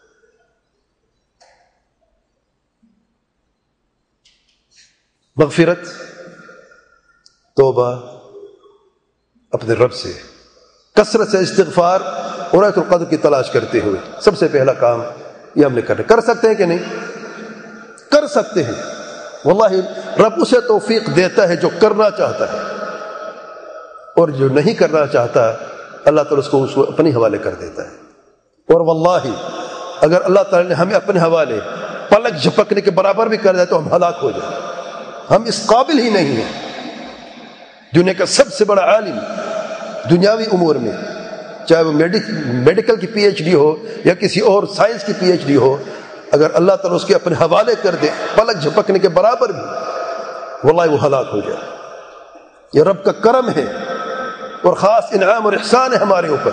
مغفرت، توبہ اپنے رب سے، کثرت سے استغفار اور ليلة القدر کی تلاش کرتے ہوئے، سب سے پہلا کام یہ ہم نے کرنا۔ کر سکتے ہیں کہ نہیں؟ کر سکتے ہیں۔ واللہ رب اسے توفیق دیتا ہے جو کرنا چاہتا ہے، اور جو نہیں کرنا چاہتا اللہ تعالیٰ اس کو اس کو اپنے حوالے کر دیتا ہے۔ اور واللہ اگر اللہ تعالیٰ نے ہمیں اپنے حوالے پلک جھپکنے کے برابر بھی کر دیا تو ہم ہلاک ہو جائیں، ہم اس قابل ہی نہیں ہیں۔ دنیا کا سب سے بڑا عالم دنیاوی امور میں، چاہے وہ میڈیکل کی پی ایچ ڈی ہو یا کسی اور سائنس کی پی ایچ ڈی ہو، اگر اللہ تعالیٰ اس کے اپنے حوالے کر دے پلک جھپکنے کے برابر بھی، واللہ وہ ہلاک ہو جائے۔ یہ رب کا کرم ہے اور خاص انعام اور احسان ہے ہمارے اوپر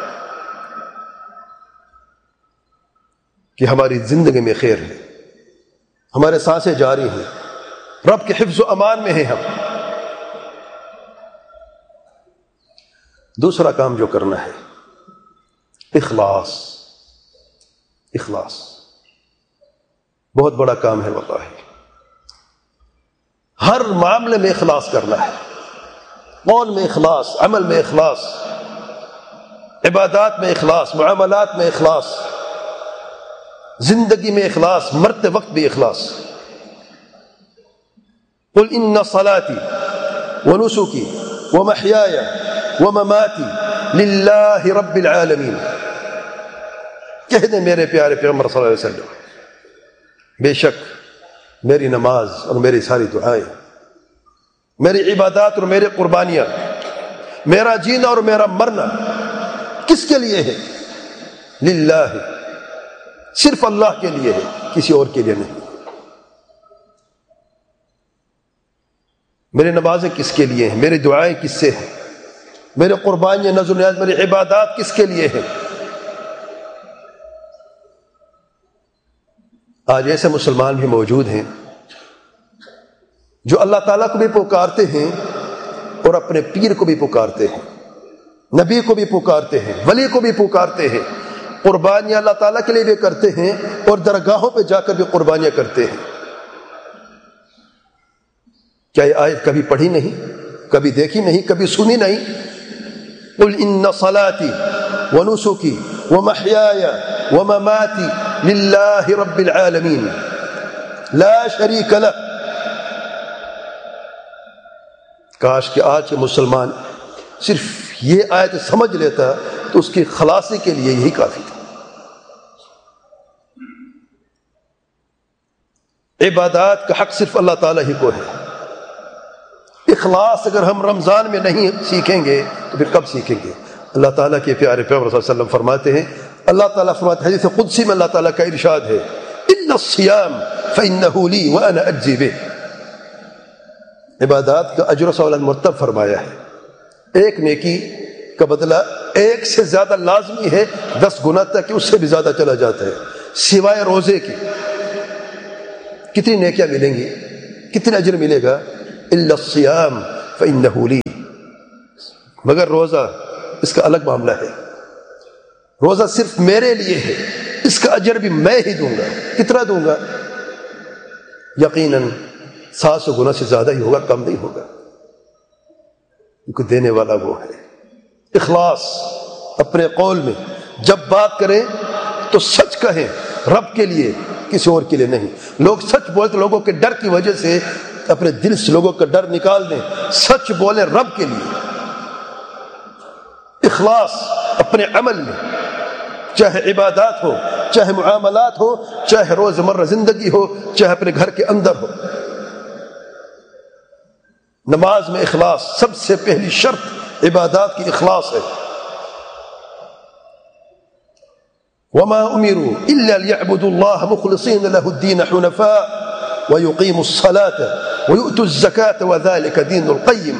کہ ہماری زندگی میں خیر ہے، ہمارے سانسیں جاری ہیں، رب کے حفظ و امان میں ہیں ہم۔ دوسرا کام جو کرنا ہے، اخلاص۔ اخلاص بہت بڑا کام ہے واللہ، ہر معاملے میں اخلاص کرنا ہے، قول میں اخلاص، عمل میں اخلاص، عبادات میں اخلاص، معاملات میں اخلاص، زندگی میں اخلاص، مرتے وقت بھی اخلاص۔ قل ان صلاتي ونسكي ومحياي ومماتي لله رب العالمین، کہہ دیں میرے پیارے پیغمبر صلی اللہ علیہ وسلم، بے شک میری نماز اور میری ساری دعائیں، میری عبادات اور میری قربانیاں، میرا جینا اور میرا مرنا کس کے لیے ہے؟ للہ، صرف اللہ کے لیے ہے، کسی اور کے لیے نہیں۔ میری نمازیں کس کے لیے ہیں؟ میری دعائیں کس سے ہیں؟ میری قربانیاں، نذر و نیاز، میری عبادات کس کے لیے ہیں؟ آج ایسے مسلمان بھی موجود ہیں جو اللہ تعالیٰ کو بھی پکارتے ہیں اور اپنے پیر کو بھی پکارتے ہیں، نبی کو بھی پکارتے ہیں، ولی کو بھی پکارتے ہیں، قربانیاں اللہ تعالیٰ کے لیے بھی کرتے ہیں اور درگاہوں پہ جا کر بھی قربانیاں کرتے ہیں۔ کیا یہ آیت کبھی پڑھی نہیں، کبھی دیکھی نہیں، کبھی سنی نہیں؟ قل ان صلاتي ونسكي ومحياي ومماتي لله رب العالمين لا شريك له۔ کاش کہ آج کے مسلمان صرف یہ آیت سمجھ لیتا تو اس کی خلاصی کے لیے یہی کافی تھا۔ عبادات کا حق صرف اللہ تعالیٰ ہی کو ہے۔ اخلاص اگر ہم رمضان میں نہیں سیکھیں گے تو پھر کب سیکھیں گے؟ اللہ تعالیٰ کے پیارے پیغمبر صلی اللہ علیہ وسلم فرماتے ہیں، اللہ تعالیٰ فرماتے ہیں، حدیث قدسی میں اللہ تعالیٰ کا ارشاد ہے، ان الصیام فانہ لی وانا اجزی بہ۔ عبادات کا اجر و ثواب مرتب فرمایا ہے، ایک نیکی کا بدلہ ایک سے زیادہ لازمی ہے، دس گنا تک کہ اس سے بھی زیادہ چلا جاتا ہے، سوائے روزے کے۔ کتنی نیکیاں ملیں گی، کتنا اجر ملے گا؟ الا الصیام فانہ لی، مگر روزہ اس کا الگ معاملہ ہے، روزہ صرف میرے لیے ہے، اس کا اجر بھی میں ہی دوں گا۔ کتنا دوں گا؟ یقیناً سات سو گنا سے زیادہ ہی ہوگا، کم نہیں ہوگا، کیونکہ دینے والا وہ ہے۔ اخلاص اپنے قول میں، جب بات کریں تو سچ کہیں، رب کے لیے، کسی اور کے لیے نہیں۔ لوگ سچ بولتے، لوگوں کے ڈر کی وجہ سے اپنے دل سے لوگوں کا ڈر نکال دیں، سچ بولیں رب کے لیے۔ اخلاص اپنے عمل میں، چاہے عبادات ہو، چاہے معاملات ہو، چاہے روزمرہ زندگی ہو، چاہے اپنے گھر کے اندر ہو۔ نماز میں اخلاص سب سے پہلی شرط عبادات کی اخلاص ہے۔ وما امروا الا ليعبدوا الله مخلصين له الدين حنفاء ويقيموا الصلاة ويؤتوا الزكاة وذلك دين القيم۔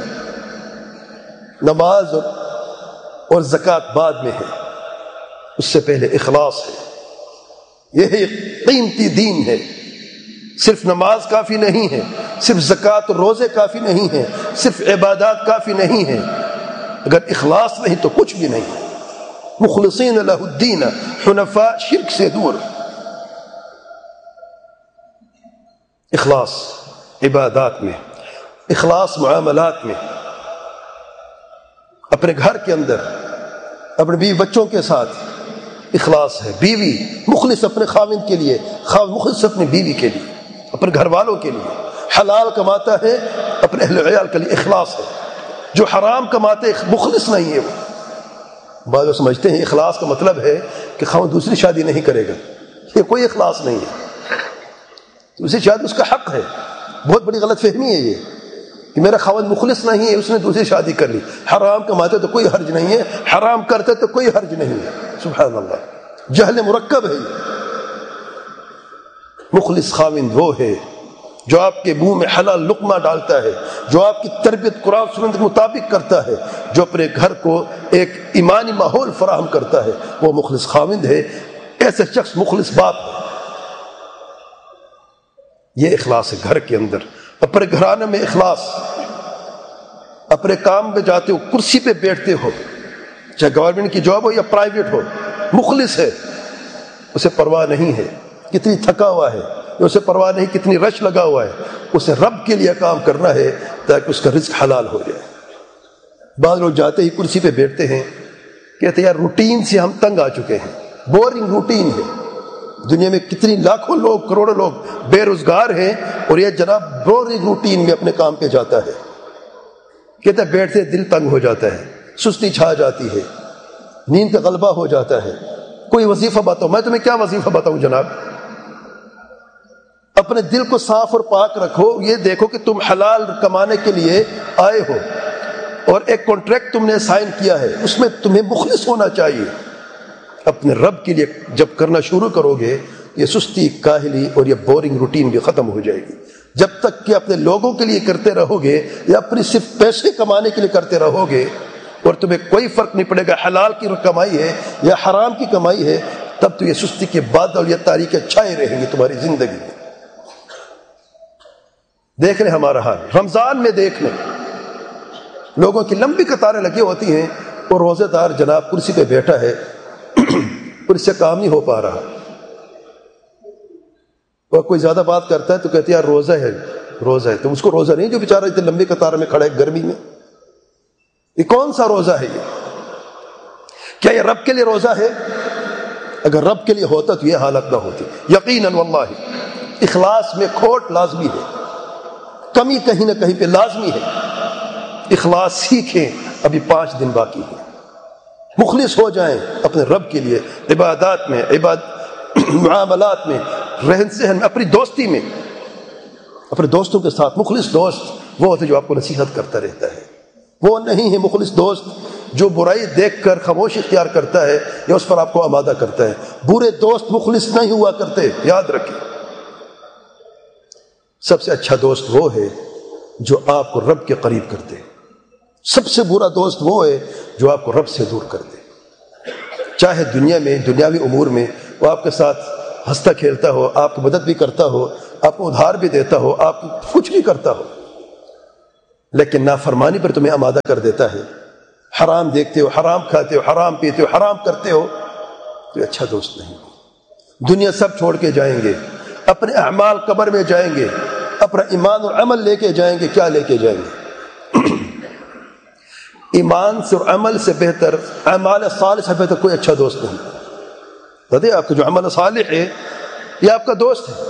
نماز اور زکوٰۃ بعد میں ہے، اس سے پہلے اخلاص ہے۔ یہ ایک قیمتی دین ہے۔ صرف نماز کافی نہیں ہے، صرف زکوٰۃ اور روزے کافی نہیں ہیں، صرف عبادات کافی نہیں ہیں، اگر اخلاص نہیں تو کچھ بھی نہیں ہے۔ مخلصین لہ الدین حنفاء، شرک سے دور۔ اخلاص عبادات میں، اخلاص معاملات میں، اپنے گھر کے اندر، اپنے بیوی بچوں کے ساتھ اخلاص ہے۔ بیوی مخلص اپنے خاوند کے لیے، خاوند مخلص اپنی بیوی کے لیے، اپنے گھر والوں کے لیے۔ حلال کماتا ہے اپنے اہل عیال کے لیے، اخلاص ہے۔ جو حرام کماتے مخلص نہیں ہے وہ۔ بعض لوگ سمجھتے ہیں اخلاص کا مطلب ہے کہ خاوند دوسری شادی نہیں کرے گا، یہ کوئی اخلاص نہیں ہے۔ دوسری شادی اس کا حق ہے، بہت بڑی غلط فہمی ہے یہ کہ میرا خاوند مخلص نہیں ہے، اس نے دوسری شادی کر لی۔ حرام کماتے تو کوئی حرج نہیں ہے، حرام کرتے تو کوئی حرج نہیں ہے۔ سبحان اللہ، جہل مرکب ہے یہ۔ مخلص خاوند وہ ہے جو آپ کے منہ میں حلال لقمہ ڈالتا ہے، جو آپ کی تربیت قرآن سنت کے مطابق کرتا ہے، جو اپنے گھر کو ایک ایمانی ماحول فراہم کرتا ہے، وہ مخلص خاوند ہے۔ ایسے شخص مخلص باپ ہے۔ یہ اخلاص ہے گھر کے اندر۔ اپنے گھرانے میں اخلاص، اپنے کام پہ جاتے ہو، کرسی پہ بیٹھتے ہو، چاہے گورنمنٹ کی جاب ہو یا پرائیویٹ ہو، مخلص ہے، اسے پرواہ نہیں ہے کتنی تھکا ہوا ہے، اسے پرواہ نہیں کتنی رش لگا ہوا ہے، اسے رب کے لیے کام کرنا ہے تاکہ اس کا رزق حلال ہو جائے۔ بعض لوگ جاتے ہی کرسی پہ بیٹھتے ہیں، کہتے ہیں یار روٹین سے ہم تنگ آ چکے ہیں، بورنگ روٹین ہے۔ دنیا میں کتنی لاکھوں لوگ، کروڑوں لوگ بے روزگار ہیں، اور یہ جناب بورنگ روٹین میں اپنے کام پہ جاتا ہے۔ کہتے ہیں بیٹھتے دل تنگ ہو جاتا ہے، سستی چھا جاتی ہے، نیند کا غلبہ ہو جاتا ہے۔ کوئی وظیفہ بتاؤ۔ میں تمہیں کیا وظیفہ بتاؤں جناب؟ اپنے دل کو صاف اور پاک رکھو، یہ دیکھو کہ تم حلال کمانے کے لیے آئے ہو، اور ایک کانٹریکٹ تم نے سائن کیا ہے، اس میں تمہیں مخلص ہونا چاہیے۔ اپنے رب کے لیے جب کرنا شروع کرو گے، یہ سستی، کاہلی اور یہ بورنگ روٹین بھی ختم ہو جائے گی۔ جب تک کہ اپنے لوگوں کے لیے کرتے رہو گے یا اپنی صرف پیسے کمانے کے لیے کرتے رہو گے، اور تمہیں کوئی فرق نہیں پڑے گا حلال کی کمائی ہے یا حرام کی کمائی ہے، تب تو یہ سستی کے بادل یا تاریکیں چھائے رہیں گی تمہاری زندگی میں۔ دیکھ لیں ہمارا حال، رمضان میں دیکھ لیں، لوگوں کی لمبی قطاریں لگی ہوتی ہیں، اور روزے دار جناب کرسی پہ بیٹھا ہے، اور اس سے کام نہیں ہو پا رہا، اور کوئی زیادہ بات کرتا ہے تو کہتے ہیں یار روزہ ہے، روزہ ہے۔ تو اس کو روزہ نہیں جو بیچارہ اتنے لمبی قطار میں کھڑا ہے گرمی میں، یہ کون سا روزہ ہے؟ یہ کیا یہ رب کے لیے روزہ ہے؟ اگر رب کے لیے ہوتا تو یہ حالت نہ ہوتی۔ یقیناً واللہ اخلاص میں کھوٹ لازمی ہے، کمی کہیں نہ کہیں پہ لازمی ہے۔ اخلاص سیکھیں، ابھی پانچ دن باقی ہیں، مخلص ہو جائیں اپنے رب کے لیے، عبادات میں، عباد معاملات میں، رہن سہن میں، اپنی دوستی میں، اپنے دوستوں کے ساتھ۔ مخلص دوست وہ ہوتا ہے جو آپ کو نصیحت کرتا رہتا ہے، وہ نہیں ہے مخلص دوست جو برائی دیکھ کر خاموشی اختیار کرتا ہے یا اس پر آپ کو آمادہ کرتا ہے۔ برے دوست مخلص نہیں ہوا کرتے، یاد رکھیں۔ سب سے اچھا دوست وہ ہے جو آپ کو رب کے قریب کرتے، سب سے برا دوست وہ ہے جو آپ کو رب سے دور کر دے۔ چاہے دنیا میں، دنیاوی امور میں وہ آپ کے ساتھ ہنستا کھیلتا ہو، آپ کی مدد بھی کرتا ہو، آپ کو ادھار بھی دیتا ہو، آپ کو کچھ بھی کرتا ہو، لیکن نافرمانی پر تمہیں آمادہ کر دیتا ہے، حرام دیکھتے ہو، حرام کھاتے ہو، حرام پیتے ہو، حرام کرتے ہو، تو یہ اچھا دوست نہیں. دنیا سب چھوڑ کے جائیں گے، اپنے اعمال قبر میں جائیں گے، اپنا ایمان اور عمل لے کے جائیں گے. کیا لے کے جائیں گے؟ ایمان سے اور عمل سے بہتر، اعمال صالح سے بہتر کوئی اچھا دوست نہیں. بتائیے آپ کا جو عمل صالح ہے یہ آپ کا دوست ہے.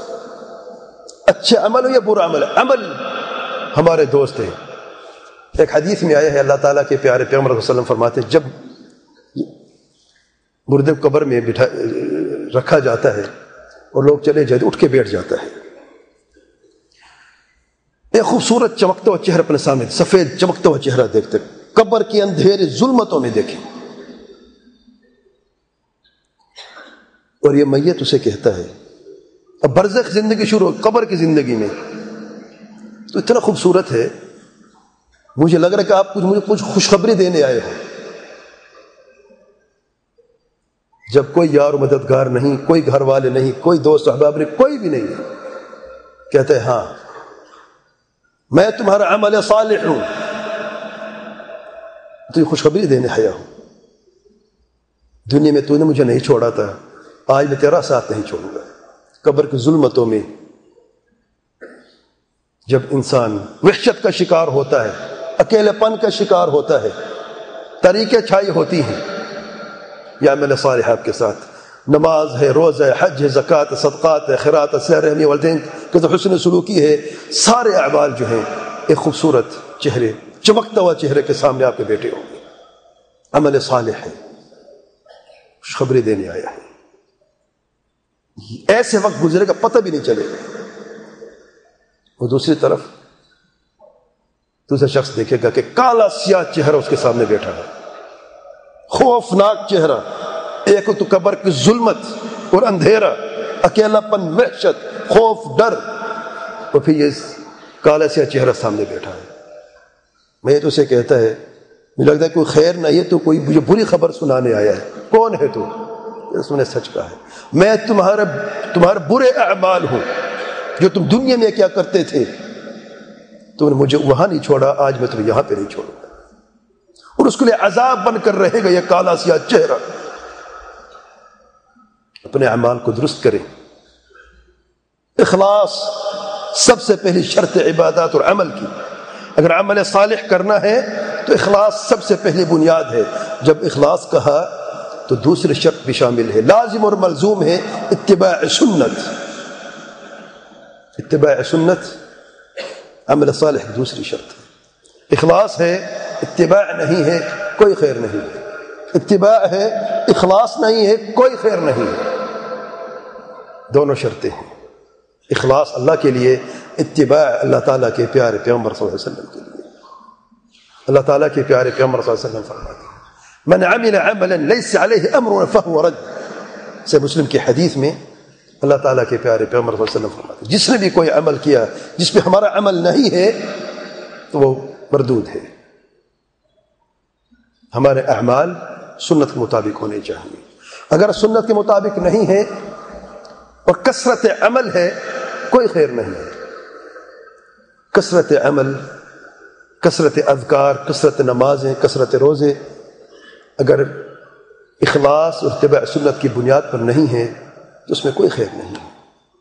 اچھا عمل ہو یا برا عمل، عمل ہمارے دوست ہیں. ایک حدیث میں آیا ہے، اللہ تعالیٰ کے پیارے پیغمبر صلی اللہ علیہ وسلم فرماتے ہیں، جب مردے کو قبر میں بٹھا رکھا جاتا ہے اور لوگ چلے جاتے اٹھ کے بیٹھ جاتا ہے، ایک خوبصورت چمکتا ہوا چہرہ اپنے سامنے، سفید چمکتا ہوا چہرہ دیکھتے، قبر کے اندھیرے ظلمتوں میں دیکھیں، اور یہ میت اسے کہتا ہے، اب برزخ زندگی شروع، قبر کی زندگی میں تو اتنا خوبصورت ہے، مجھے لگ رہا ہے کہ آپ کچھ مجھے کچھ خوشخبری دینے آئے ہو. جب کوئی یار و مددگار نہیں، کوئی گھر والے نہیں، کوئی دوست احباب نہیں، کوئی بھی نہیں ہے، کہتے ہیں ہاں میں تمہارا عمل صالح ہوں، تو یہ خوشخبری دینے آیا ہوں. دنیا میں تو نے مجھے نہیں چھوڑا تھا، آج میں تیرا ساتھ نہیں چھوڑوں گا. قبر کی ظلمتوں میں جب انسان وحشت کا شکار ہوتا ہے، اکیلے پن کا شکار ہوتا ہے، طریقیں چھائی ہوتی ہیں، یا عمل صالح آپ کے ساتھ، نماز ہے، روزہ ہے، حج ہے، زکوٰۃ ہے، صدقات ہے، خیرات ہے، صلہ رحمی، والدین کے تو حسن سلوکی ہے، سارے اعمال جو ہیں ایک خوبصورت چہرے، چمکتا ہوا چہرے کے سامنے آپ کے بیٹھے ہوں گے. عمل صالح ہے، خوشخبری دینے آیا ہے. ایسے وقت گزرے کا پتہ بھی نہیں چلے گا. وہ دوسری طرف دوسرا شخص دیکھے گا کہ کالا سیاہ چہرہ اس کے سامنے بیٹھا ہے، خوفناک چہرہ. ایک تو قبر کی ظلمت اور اندھیرا، اکیلا پن، وحشت، خوف، ڈر، اور پھر یہ کالا سیاہ چہرہ سامنے بیٹھا ہے. میں تو اسے کہتا ہے، مجھے لگتا ہے کوئی خیر نہیں ہے، تو کوئی مجھے بری خبر سنانے آیا ہے. کون ہے تو؟ اس نے سچ کہا ہے، میں تمہارے تمہارے برے اعمال ہوں، جو تم دنیا میں کیا کرتے تھے، تم نے مجھے وہاں نہیں چھوڑا، آج میں تمہیں یہاں پہ نہیں چھوڑوں گا. اور اس کے لیے عذاب بن کر رہے گا یہ کالا سیاہ چہرہ. اپنے اعمال کو درست کریں. اخلاص سب سے پہلی شرط عبادات اور عمل کی. اگر عمل صالح کرنا ہے تو اخلاص سب سے پہلی بنیاد ہے. جب اخلاص کہا تو دوسری شرط بھی شامل ہے، لازم اور ملزوم ہے اتباع سنت. اتباع سنت عمل صالح کی دوسری شرط ہے. اخلاص ہے، اتباع نہیں ہے، کوئی خیر نہیں ہے. اتباع ہے، اخلاص نہیں ہے، کوئی خیر نہیں ہے. دونوں شرطیں ہیں. اخلاص اللہ کے لیے، اتباع اللہ تعالیٰ کے پیارے پیغمبر صلی اللہ علیہ وسلم کے لیے. اللہ تعالیٰ کے پیارے پیغمبر صلی اللہ علیہ وسلم فرماتے ہیں، من عمل عملا لیس علیہ امرنا فہو رد. سے مسلم کی حدیث میں اللہ تعالیٰ کے پیارے پیغمبر صلی اللہ علیہ وسلم فرماتے ہیں، جس نے بھی کوئی عمل کیا جس پہ ہمارا عمل نہیں ہے تو وہ مردود ہے. ہمارے اعمال سنت کے مطابق ہونے چاہیے. اگر سنت کے مطابق نہیں ہے اور کثرت عمل ہے، کوئی خیر نہیں ہے. کثرت عمل، کثرت اذکار، کثرت نمازیں، کثرت روزے، اگر اخلاص اور اتباع سنت کی بنیاد پر نہیں ہے تو اس میں کوئی خیر نہیں ہے.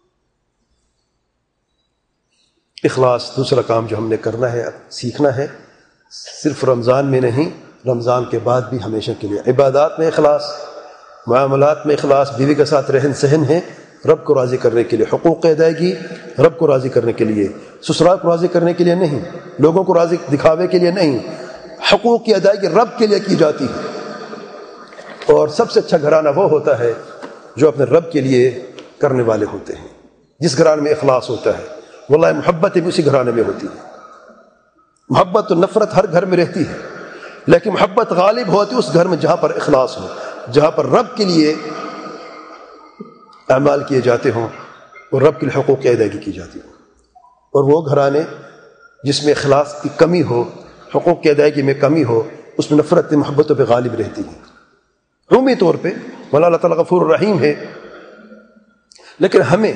اخلاص دوسرا کام جو ہم نے کرنا ہے، سیکھنا ہے، صرف رمضان میں نہیں، رمضان کے بعد بھی ہمیشہ کے لیے. عبادات میں اخلاص، معاملات میں اخلاص، بیوی کے ساتھ رہن سہن ہے رب کو راضی کرنے کے لیے، حقوق ادائیگی رب کو راضی کرنے کے لیے، سسرال کو راضی کرنے کے لیے نہیں، لوگوں کو راضی دکھاوے کے لیے نہیں. حقوق کی ادائیگی رب کے لیے کی جاتی ہے. اور سب سے اچھا گھرانہ وہ ہوتا ہے جو اپنے رب کے لیے کرنے والے ہوتے ہیں. جس گھرانے میں اخلاص ہوتا ہے، واللہ محبت بھی اسی گھرانے میں ہوتی ہے. محبت و نفرت ہر گھر میں رہتی ہے، لیکن محبت غالب ہوتی ہے اس گھر میں جہاں پر اخلاص ہو، جہاں پر رب کے لیے اعمال کیے جاتے ہوں اور رب کے لیے حقوق کی ادائیگی کی جاتی ہو. اور وہ گھرانے جس میں اخلاص کی کمی ہو، حقوق کی ادائیگی میں کمی ہو، اس میں نفرت محبتوں پہ غالب رہتی ہے. عمومی طور پہ مولا اللہ تعالیٰ غفور الرحیم ہے، لیکن ہمیں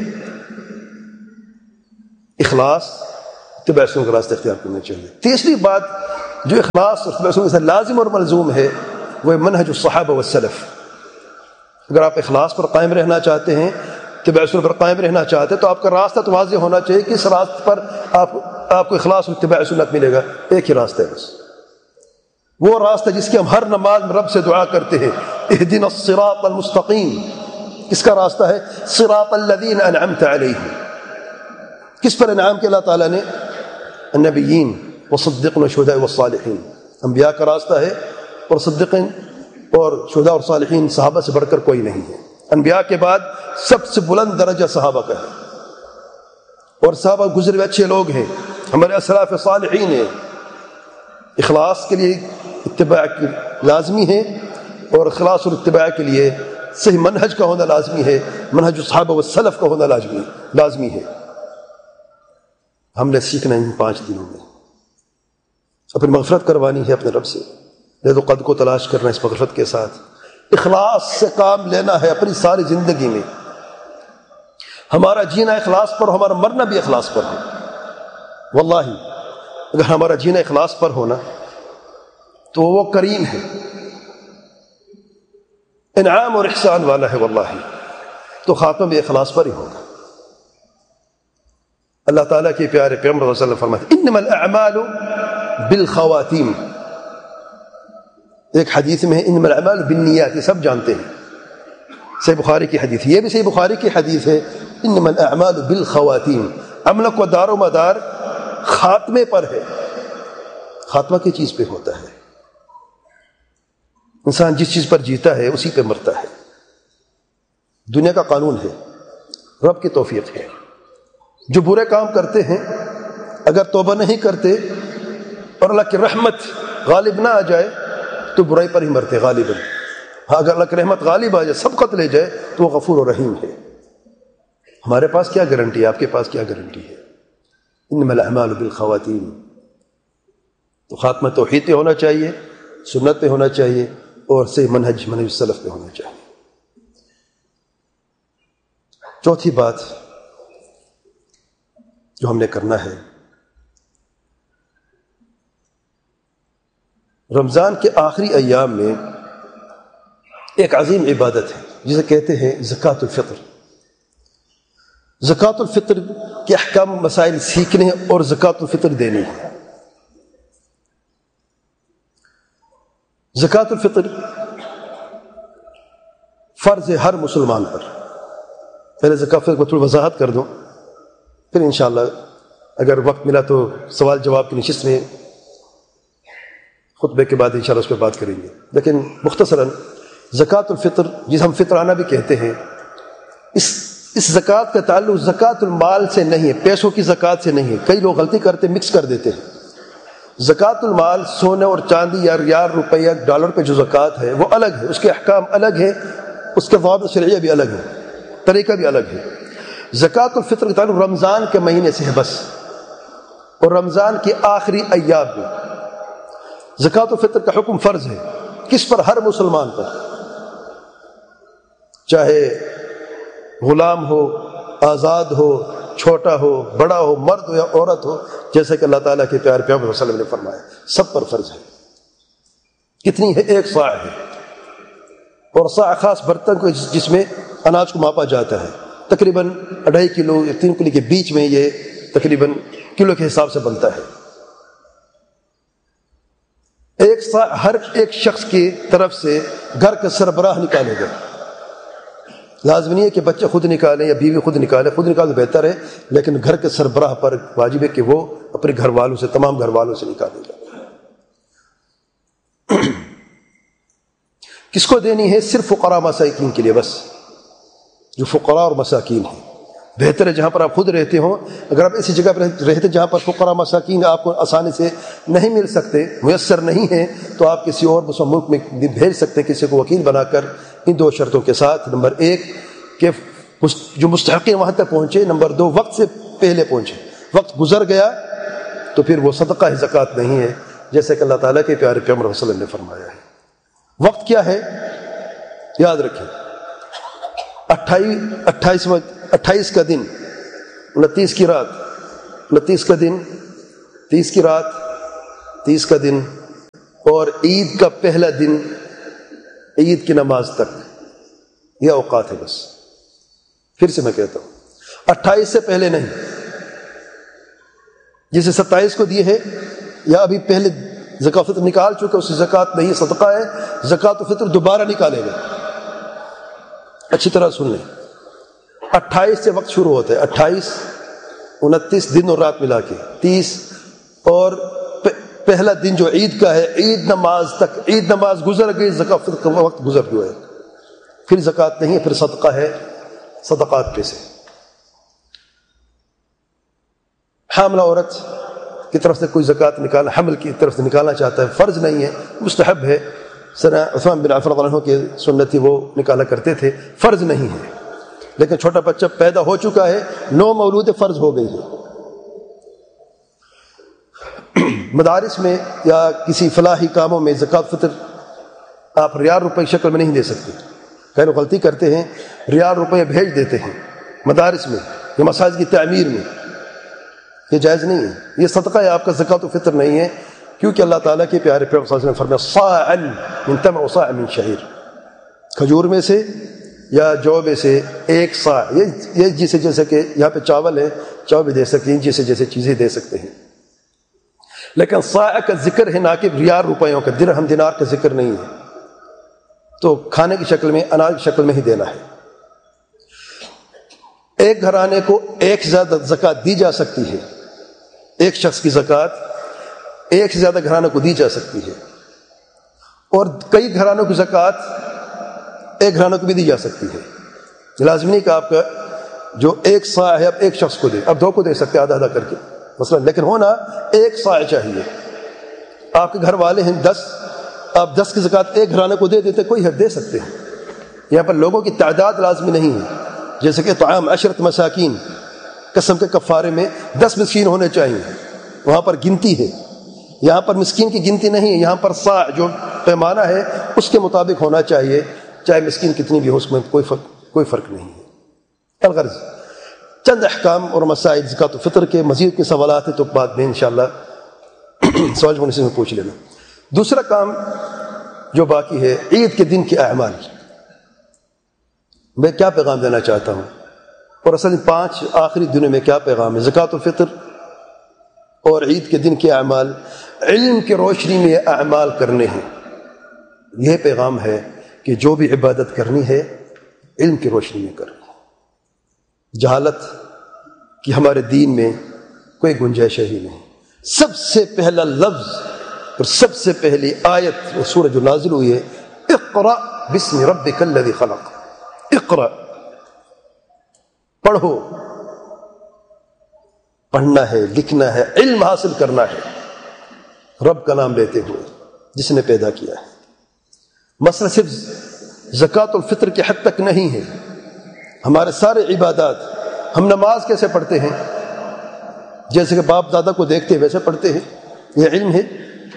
اخلاص اتباع سنت کا راستہ اختیار کرنا چاہیے. تیسری بات جو اخلاص اور اتباع سنت سے لازم اور ملزوم ہے وہ منہج الصحابہ والسلف. اگر آپ اخلاص پر قائم رہنا چاہتے ہیں، اتباع سنت پر قائم رہنا چاہتے ہیں، تو آپ کا راستہ تو واضح ہونا چاہیے کہ اس راستے پر آپ آپ کو اخلاص اور اتباع سنت ملے گا. ایک ہی راستہ ہے بس، وہ راستہ جس کی ہم ہر نماز میں رب سے دعا کرتے ہیں، اہدنا الصراط المستقیم. کس کا راستہ ہے؟ صراط الذین انعمت علیہم. کس پر انعام کیا اللہ تعالیٰ نے؟ النبیین والصدیقین والشہداء والصالحین. انبیاء کا راستہ ہے، اور صدیقین اور شہداء اور صالحین صحابہ سے بڑھ کر کوئی نہیں ہے. انبیاء کے بعد سب سے بلند درجہ صحابہ کا ہے، اور صحابہ گزرے ہوئے اچھے لوگ ہیں، ہمارے اسلاف صالحین ہیں. اخلاص کے لیے اتباع کی لازمی ہے، اور اخلاص اور اتباع کے لیے صحیح منہج کا ہونا لازمی ہے، منہج الصحابہ والسلف کا ہونا لازمی لازمی ہے. ہم نے سیکھنا ان پانچ دنوں میں، اپنی مغفرت کروانی ہے اپنے رب سے، لے تو قد کو تلاش کرنا اس مغفرت کے ساتھ، اخلاص سے کام لینا ہے اپنی ساری زندگی میں. ہمارا جینا اخلاص پر، ہمارا مرنا بھی اخلاص پر ہے. واللہ اگر ہمارا جینا اخلاص پر ہونا تو وہ کریم ہے، انعام اور احسان والا ہے. واللہ تو خاتمہ بھی اخلاص پر ہی ہوگا. اللہ تعالیٰ کے پیارے پیغمبر صلی اللہ علیہ وسلم فرماتے انما الاعمال بالخواتیم. ایک حدیث میں ہے انما الاعمال بالنیات، یہ سب جانتے ہیں، صحیح بخاری کی حدیث. یہ بھی صحیح بخاری کی حدیث ہے، انما الاعمال بالخواتیم. عمل کو دار و مدار خاتمے پر ہے. خاتمہ کی چیز پہ ہوتا ہے. انسان جس چیز پر جیتا ہے اسی پہ مرتا ہے. دنیا کا قانون ہے، رب کی توفیق ہے. جو برے کام کرتے ہیں اگر توبہ نہیں کرتے اور اللہ کی رحمت غالب نہ آ جائے تو برائی پر ہی مرتے غالباً. ہاں اگر اللہ کی رحمت غالب آ جائے، سبقت لے جائے، تو وہ غفور و رحیم ہے. ہمارے پاس کیا گارنٹی ہے؟ آپ کے پاس کیا گارنٹی ہے؟ انما الاعمال بالخواتیم. تو خاتمہ توحید پہ ہونا چاہیے، سنت پہ ہونا چاہیے، اور صحیح منہج منہج السلف پہ ہونا چاہیے. چوتھی بات جو ہم نے کرنا ہے، رمضان کے آخری ایام میں ایک عظیم عبادت ہے جسے کہتے ہیں زکوٰۃ الفطر. زکوٰۃ الفطر کے احکام مسائل سیکھنے اور زکوٰۃ الفطر دینی ہے. زکوٰۃ الفطر فرض ہے ہر مسلمان پر. پہلے زکوٰۃ الفطر کو تھوڑی وضاحت کر دوں، پھر انشاءاللہ اگر وقت ملا تو سوال جواب کی نشست میں خطبے کے بعد انشاءاللہ اس پہ بات کریں گے. لیکن مختصراً زکوٰۃ الفطر جسے ہم فطرانہ بھی کہتے ہیں، اس اس زکوٰۃ کا تعلق زکوٰۃ المال سے نہیں ہے، پیسوں کی زکوٰۃ سے نہیں ہے. کئی لوگ غلطی کرتے مکس کر دیتے ہیں. زکوٰۃ المال سونے اور چاندی یا ریال روپیہ ڈالر پہ جو زکوٰۃ ہے وہ الگ ہے، اس کے احکام الگ ہیں، اس کے ضوابط شرعیہ بھی الگ ہیں، طریقہ بھی الگ ہے. زکوٰۃ الفطر کا تعلق رمضان کے مہینے سے ہے بس، اور رمضان کے آخری ایام میں. زکوٰۃ الفطر کا حکم فرض ہے. کس پر؟ ہر مسلمان پر، چاہے غلام ہو، آزاد ہو، چھوٹا ہو، بڑا ہو، مرد ہو یا عورت ہو، جیسا کہ اللہ تعالیٰ کے پیارے پیغمبر صلی اللہ علیہ وسلم نے فرمایا سب پر فرض ہے. کتنی ہے؟ ایک صاع ہے. اور صاع خاص برتن کو جس میں اناج کو ماپا جاتا ہے، تقریباً اڑھائی کلو یا تین کلو کے بیچ میں یہ تقریباً کلو کے حساب سے بنتا ہے. ایک صاع ہر ایک شخص کی طرف سے گھر کا سربراہ نکالے گا. لازم نہیں ہے کہ بچے خود نکالیں یا بیوی خود نکالے، خود نکالنا بہتر ہے، لیکن گھر کے سربراہ پر واجب ہے کہ وہ اپنے گھر والوں سے، تمام گھر والوں سے نکالے گا. کس کو دینی ہے؟ صرف فقراء مساکین کے لیے بس، جو فقراء اور مساکین ہیں. بہتر ہے جہاں پر آپ خود رہتے ہوں، اگر آپ ایسی جگہ پر رہتے جہاں پر فقراء مساکین آپ کو آسانی سے نہیں مل سکتے، میسر نہیں ہیں، تو آپ کسی اور مسلم ملک میں بھی بھیج سکتے ہیں کسی کو وکیل بنا کر، ان دو شرطوں کے ساتھ. نمبر ایک کہ جو مستحقین وہاں تک پہنچے، نمبر دو وقت سے پہلے پہنچے. وقت گزر گیا تو پھر وہ صدقہ ہے، زکوٰۃ نہیں ہے، جیسے کہ اللہ تعالیٰ کے پیارے پیغمبر صلی اللہ علیہ وسلم نے فرمایا ہے. وقت کیا ہے؟ یاد رکھیں، اٹھائیس اٹھائیسواں اٹھائیس کا دن، انتیس کی رات، انتیس کا دن، تیس کی رات، تیس کا دن، اور عید کا پہلا دن عید کی نماز تک، یہ اوقات ہے بس۔ پھر سے میں کہتا ہوں، اٹھائیس سے پہلے نہیں، جسے ستائیس کو دیے ہے یا ابھی پہلے زکوٰۃ فطر نکال چکے اسے زکوٰۃ نہیں، صدقہ ہے، زکوٰۃ فطر دوبارہ نکالے گا۔ اچھی طرح سن لیں، اٹھائیس سے وقت شروع ہوتا ہے، اٹھائیس، انتیس دن اور رات ملا کے، تیس، اور پہلا دن جو عید کا ہے، عید نماز تک، عید نماز گزر گئی، زکوٰۃ فطر کا وقت گزر گیا ہے، پھر زکوٰۃ نہیں ہے، پھر صدقہ ہے، صدقات پہ سے۔ حاملہ عورت کی طرف سے کوئی زکوٰۃ نکالنا، حمل کی طرف سے نکالنا چاہتا ہے، فرض نہیں ہے، مستحب ہے، سنا عثمان بن عفان رضی اللہ عنہ کے سنت تھی، وہ نکالا کرتے تھے، فرض نہیں ہے۔ لیکن چھوٹا بچہ پیدا ہو چکا ہے، نو مولود فرض ہو گئی ہے۔ مدارس میں یا کسی فلاحی کاموں میں زکوٰۃ فطر آپ ریال روپے کی شکل میں نہیں دے سکتے۔ کئی لوگ غلطی کرتے ہیں، ریال روپے بھیج دیتے ہیں مدارس میں یا مساجد کی تعمیر میں، یہ جائز نہیں ہے، یہ صدقہ ہے آپ کا، زکوٰۃ فطر نہیں ہے، کیونکہ اللہ تعالیٰ کے پیارے پیغمبر صلی اللہ علیہ وسلم نے فرمایا صاعًا من تمر وصاعًا من شعیر، کھجور میں سے یا جو میں سے ایک صاع، یہ یہ جسے جیسے کہ یہاں پہ چاول ہے، چاول بھی دے سکتے ہیں، جیسے جیسے چیزیں دے سکتے ہیں، لیکن صاع کا ذکر ہے نہ کہ ریال روپیوں کا، درہم دینار کا ذکر نہیں ہے، تو کھانے کی شکل میں، اناج کی شکل میں ہی دینا ہے۔ ایک گھرانے کو ایک سے زیادہ زکوٰۃ دی جا سکتی ہے، ایک شخص کی زکوٰۃ ایک سے زیادہ گھرانوں کو دی جا سکتی ہے، اور کئی گھرانوں کی زکوٰۃ ایک گھرانوں کو بھی دی جا سکتی ہے۔ لازمی نہیں کہ آپ کا جو ایک صاع ہے اب ایک شخص کو دے، اب دو کو دے سکتے آدھا آدھا کر کے مثلا، لیکن ہونا ایک صاع چاہیے۔ آپ کے گھر والے ہیں دس، آپ دس کی زکوٰۃ ایک گھرانے کو دے دیتے، کوئی حد دے سکتے ہیں۔ یہاں پر لوگوں کی تعداد لازمی نہیں ہے، جیسے کہ طعام عشرت مساکین قسم کے کفارے میں دس مسکین ہونے چاہیے، وہاں پر گنتی ہے، یہاں پر مسکین کی گنتی نہیں ہے، یہاں پر صاع جو پیمانہ ہے اس کے مطابق ہونا چاہیے، چاہے مسکین کتنی بھی ہو، اس میں کوئی فرق کوئی فرق نہیں ہے۔ الغرض چند احکام اور مسائل زکوٰۃ فطر کے، مزید کے سوالات ہیں تو بعد میں انشاءاللہ سوال ہونے سے میں پوچھ لینا۔ دوسرا کام جو باقی ہے، عید کے دن کے اعمال، میں کیا پیغام دینا چاہتا ہوں، اور اصل پانچ آخری دنوں میں کیا پیغام ہے، زکوٰۃ الفطر اور عید کے دن کے اعمال، علم کی روشنی میں یہ اعمال کرنے ہیں۔ یہ پیغام ہے کہ جو بھی عبادت کرنی ہے علم کی روشنی میں کرنی ہے، جہالت کی ہمارے دین میں کوئی گنجائش ہی نہیں۔ سب سے پہلا لفظ اور سب سے پہلی آیت اور سورہ جو نازل ہوئی ہے، اقرأ بسم ربک الذی خلق، اقرأ، پڑھو، پڑھنا ہے، لکھنا ہے، علم حاصل کرنا ہے، رب کا نام لیتے ہوئے جس نے پیدا کیا ہے۔ مسئلہ صرف زکوٰۃ الفطر کے حد تک نہیں ہے، ہمارے سارے عبادات، ہم نماز کیسے پڑھتے ہیں، جیسے کہ باپ دادا کو دیکھتے ہیں ویسے پڑھتے ہیں، یہ علم ہے،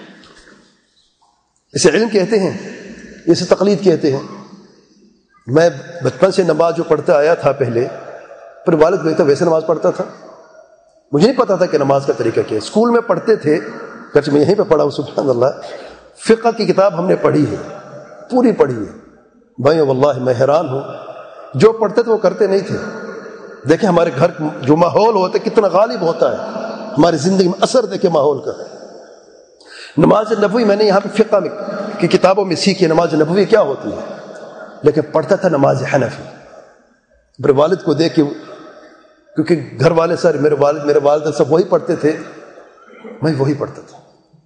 اسے علم کہتے ہیں، اسے تقلید کہتے ہیں۔ میں بچپن سے نماز جو پڑھتا آیا تھا پہلے، پھر والد دیکھتا ویسے نماز پڑھتا تھا، مجھے نہیں پتا تھا کہ نماز کا طریقہ کیا ہے۔ اسکول میں پڑھتے تھے، گرچہ میں یہیں پہ پڑھا ہوں، سبحان اللہ، فقہ کی کتاب ہم نے پڑھی ہے، پوری پڑھی ہے بھائی، واللہ میں حیران ہوں، جو پڑھتے تھے وہ کرتے نہیں تھے۔ دیکھیں ہمارے گھر جو ماحول ہوتا ہے کتنا غالب ہوتا ہے ہماری زندگی میں، اثر دیکھیں ماحول کا۔ نماز نبوی میں نے یہاں پہ فقہ میں کی کتابوں میں سیکھی نماز نبوی کیا ہوتی ہے، لیکن پڑھتا تھا نماز حنفی۔ میرے والد کو دیکھ کے، کیونکہ گھر والے سارے میرے والد میرے والدہ سب وہی پڑھتے تھے، میں وہی پڑھتا تھا۔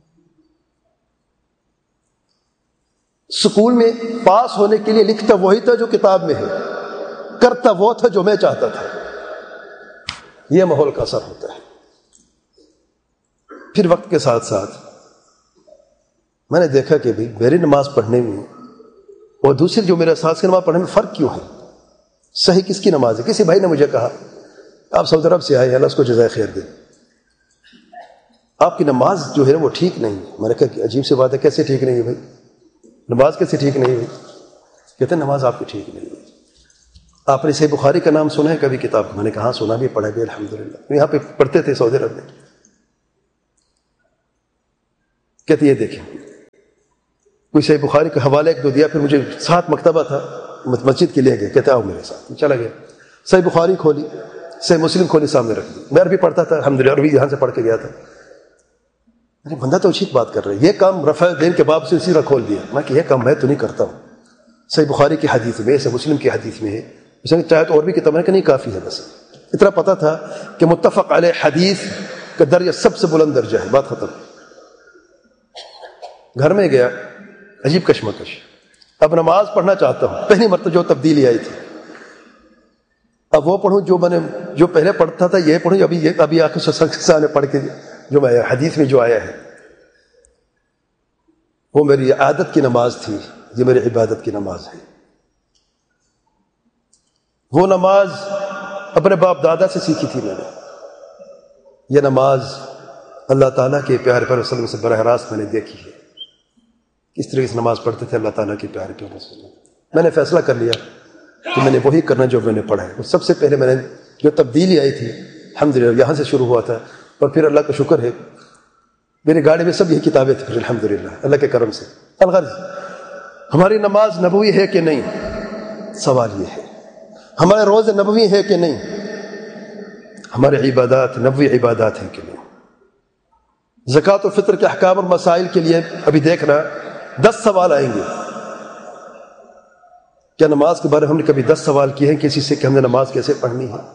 اسکول میں پاس ہونے کے لیے لکھتا وہی تھا جو کتاب میں ہے، کرتا وہ تھا جو میں چاہتا تھا۔ یہ ماحول کا اثر ہوتا ہے۔ پھر وقت کے ساتھ ساتھ میں نے دیکھا کہ بھائی میری نماز پڑھنے میں اور دوسری جو میرے ساتھ کی نماز پڑھنے میں فرق کیوں ہے، صحیح کس کی نماز ہے۔ کسی بھائی نے مجھے کہا، آپ سعودی عرب سے آئے ہیں، اللہ اس کو جزائے خیر دے، آپ کی نماز جو ہے وہ ٹھیک نہیں۔ میں نے کہا کہ عجیب سی بات ہے، کیسے ٹھیک نہیں ہے بھائی، نماز کیسے ٹھیک نہیں ہوئی؟ کہتے ہیں نماز آپ کی ٹھیک نہیں ہے، آپ نے صحیح بخاری کا نام سنا ہے کبھی کتاب کو؟ میں نے کہا ہاں سنا بھی پڑھا بھی الحمدللہ، یہاں پہ پڑھتے تھے سعودی عرب میں۔ کہتے یہ دیکھیں کوئی صحیح بخاری کا حوالہ ایک دو دیا، پھر مجھے ساتھ مکتبہ تھا مسجد کے لے گئے، کہتے آؤ میرے ساتھ، چلا گیا، صحیح بخاری کھولی، صحیح مسلم کھولی، سامنے رکھ دی، میں عربی پڑھتا تھا الحمدللہ، عربی یہاں سے پڑھ کے گیا تھا، ارے بندہ تو ٹھیک بات کر رہا ہے، یہ کام رفع دین کے باب سے سیدھا کھول دیا، میں کہ یہ کام میں تو نہیں کرتا ہوں، صحیح بخاری کی حدیث میں، صحیح مسلم کی حدیث میں ہے، اس نے چاہے تو اور بھی کتاب ہے کہ نہیں کافی ہے، بس اتنا پتا تھا کہ متفق علیہ حدیث کا درجہ سب سے بلند درجہ ہے، بات ختم۔ گھر میں گیا، عجیب کشمکش، اب نماز پڑھنا چاہتا ہوں، پہلی مرتبہ جو تبدیلی آئی تھی، اب وہ پڑھوں جو میں نے جو پہلے پڑھتا تھا، یہ پڑھوں ابھی یہ ابھی آ کے سامنے پڑھ کے جو میں حدیث میں جو آیا ہے، وہ میری عادت کی نماز تھی، یہ میری عبادت کی نماز ہے۔ وہ نماز اپنے باپ دادا سے سیکھی تھی میں نے، یہ نماز اللہ تعالیٰ کے پیارے پیارے وسلم سے براہ راست میں نے دیکھی ہے، کس طریقے سے نماز پڑھتے تھے اللہ تعالیٰ کے پیارے پیارے وسلم۔ میں نے فیصلہ کر لیا کہ میں نے وہی کرنا جو میں نے پڑھا ہے۔ سب سے پہلے میں نے جو تبدیلی آئی تھی الحمدللہ یہاں سے شروع ہوا تھا، اور پھر اللہ کا شکر ہے میری گاڑی میں سب یہ کتابیں تھیں، پھر الحمدللہ اللہ کے کرم سے۔ الغرض ہماری نماز نبوی ہے کہ نہیں، سوال یہ ہے، ہمارے روزے نبوی ہے کہ نہیں، ہمارے عبادات نبوی عبادات ہیں کہ نہیں۔ زکوٰۃ و فطر کے احکام اور مسائل کے لیے ابھی دیکھنا دس سوال آئیں گے، کیا نماز کے بارے میں ہم نے کبھی دس سوال کیے ہیں کسی سے کہ ہم نے نماز کیسے پڑھنی ہے؟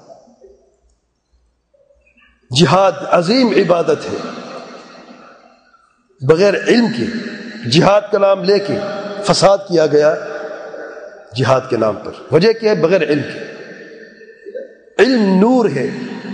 جہاد عظیم عبادت ہے، بغیر علم کے جہاد کا نام لے کے فساد کیا گیا جہاد کے نام پر، وجہ کیا ہے؟ بغیر علم کے۔ علم نور ہے،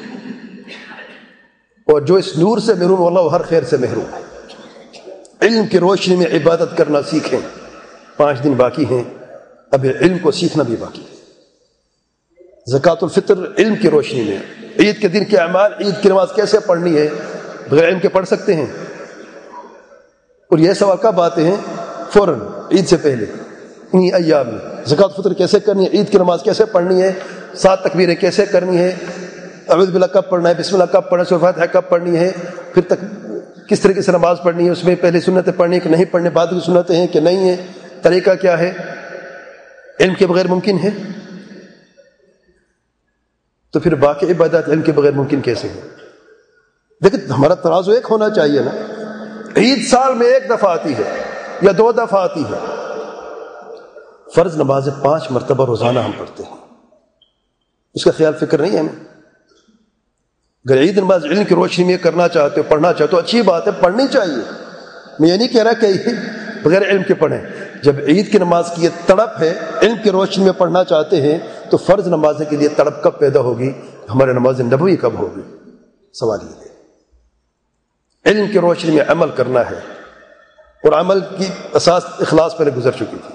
اور جو اس نور سے محروم اللہ وہ ہر خیر سے محروم ہے۔ علم کی روشنی میں عبادت کرنا سیکھیں، پانچ دن باقی ہیں، اب علم کو سیکھنا بھی باقی ہے۔ زکوٰۃ الفطر علم کی روشنی میں، عید کے دن کے اعمال، عید کی نماز کیسے پڑھنی ہے، بغیر علم کے پڑھ سکتے ہیں؟ اور یہ سوال کب آتے ہیں؟ فوراً عید سے پہلے، انہی ایام میں۔ زکوٰۃ الفطر کیسے کرنی ہے، عید کی نماز کیسے پڑھنی ہے، سات تکبیریں کیسے کرنی ہے، اعوذ باللہ کب پڑھنا ہے، بسم اللہ کب پڑھنا ہے، سورۃ فاتحہ کب پڑھنی ہے، پھر تک کس طریقے سے نماز پڑھنی ہے، اس میں پہلے سنتیں پڑھنی ہے کہ نہیں پڑھنے، بعد کی سنتیں ہیں کہ نہیں ہیں، طریقہ کیا ہے، علم کے بغیر ممکن ہے؟ تو پھر باقی عبادات علم کے بغیر ممکن کیسے ہے؟ لیکن ہمارا ترازو ایک ہونا چاہیے نا۔ عید سال میں ایک دفعہ آتی ہے یا دو دفعہ آتی ہے، فرض نمازیں پانچ مرتبہ روزانہ ہم پڑھتے ہیں، اس کا خیال فکر نہیں ہے ہمیں۔ اگر عید نماز علم کی روشنی میں کرنا چاہتے ہو، پڑھنا چاہتے ہو، اچھی بات ہے، پڑھنی چاہیے، میں یہ نہیں کہہ رہا کہ بغیر علم کے پڑھیں۔ جب عید کی نماز کی یہ تڑپ ہے، علم کی روشنی میں پڑھنا چاہتے ہیں، تو فرض نمازیں کے لیے تڑپ کب پیدا ہوگی، ہمارے نماز نبوی کب ہوگی؟ سوال یہ ہے۔ علم کی روشنی میں عمل کرنا ہے، اور عمل کی اساس اخلاص پہلے گزر چکی تھی۔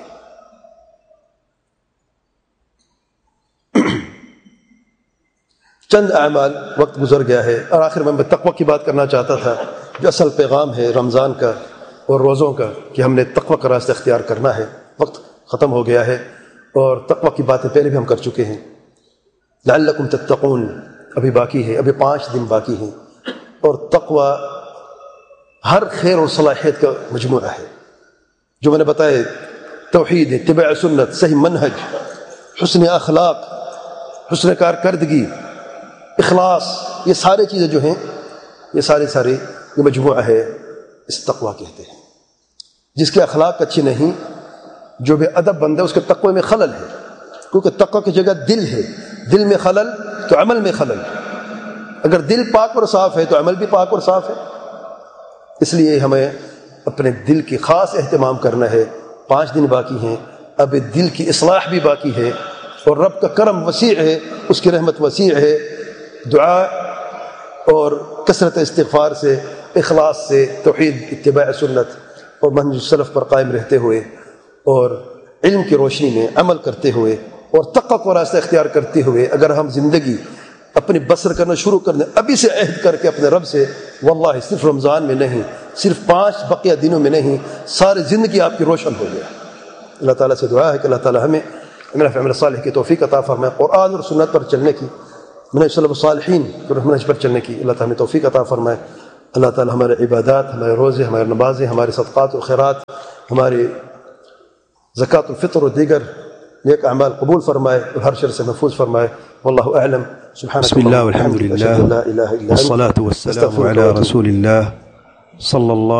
چند اعمال، وقت گزر گیا ہے، اور آخر میں میں تقوی کی بات کرنا چاہتا تھا، جو اصل پیغام ہے رمضان کا اور روزوں کا، کہ ہم نے تقوی کا راستہ اختیار کرنا ہے۔ وقت ختم ہو گیا ہے، اور تقوی کی باتیں پہلے بھی ہم کر چکے ہیں۔ لعلکم تتقون ابھی باقی ہے، ابھی پانچ دن باقی ہیں، اور تقوی ہر خیر اور صلاحیت کا مجموعہ ہے، جو میں نے بتایا، توحید، اتباع سنت، صحیح منہج، حسن اخلاق، حسن کارکردگی، اخلاص، یہ سارے چیزیں جو ہیں، یہ سارے سارے یہ مجموعہ ہے، اس تقوی کہتے ہیں۔ جس کے اخلاق اچھی نہیں، جو بے ادب بندہ، اس کے تقوی میں خلل ہے، کیونکہ تقوی کی جگہ دل ہے، دل میں خلل تو عمل میں خلل۔ اگر دل پاک اور صاف ہے تو عمل بھی پاک اور صاف ہے۔ اس لیے ہمیں اپنے دل کی خاص اہتمام کرنا ہے۔ پانچ دن باقی ہیں، اب دل کی اصلاح بھی باقی ہے، اور رب کا کرم وسیع ہے، اس کی رحمت وسیع ہے۔ دعا اور کثرت استغفار سے، اخلاص سے، توحید، اتباع سنت اور منہج سلف پر قائم رہتے ہوئے، اور علم کی روشنی میں عمل کرتے ہوئے، اور تقوی کا راستہ اختیار کرتے ہوئے، اگر ہم زندگی اپنی بسر کرنا شروع کر دیں ابھی سے، عہد کر کے اپنے رب سے، واللہ صرف رمضان میں نہیں، صرف پانچ بقیہ دنوں میں نہیں، ساری زندگی آپ کی روشن ہو گیا۔ اللہ تعالیٰ سے دعا ہے کہ اللہ تعالیٰ ہمیں عمل فی عمل صالح کی توفیق عطا فرمائے، قرآن اور سنت پر چلنے کی، منہج سلف الصالحین کے منہج پر چلنے کی اللہ تعالیٰ ہمیں توفیق عطا فرمائے۔ اللہ تعالیٰ ہمارے عبادات، ہمارے روزے، ہمارے نمازیں، ہمارے صدقات و خیرات، ہمارے زکوٰۃ الفطر و دیگر نیک اعمال قبول فرمائے اور ہر شر سے محفوظ فرمائے۔ واللہ اعلم۔ سبحانک بسم اللہ والحمد للہ والصلاة والسلام علی رسول اللہ صلی اللہ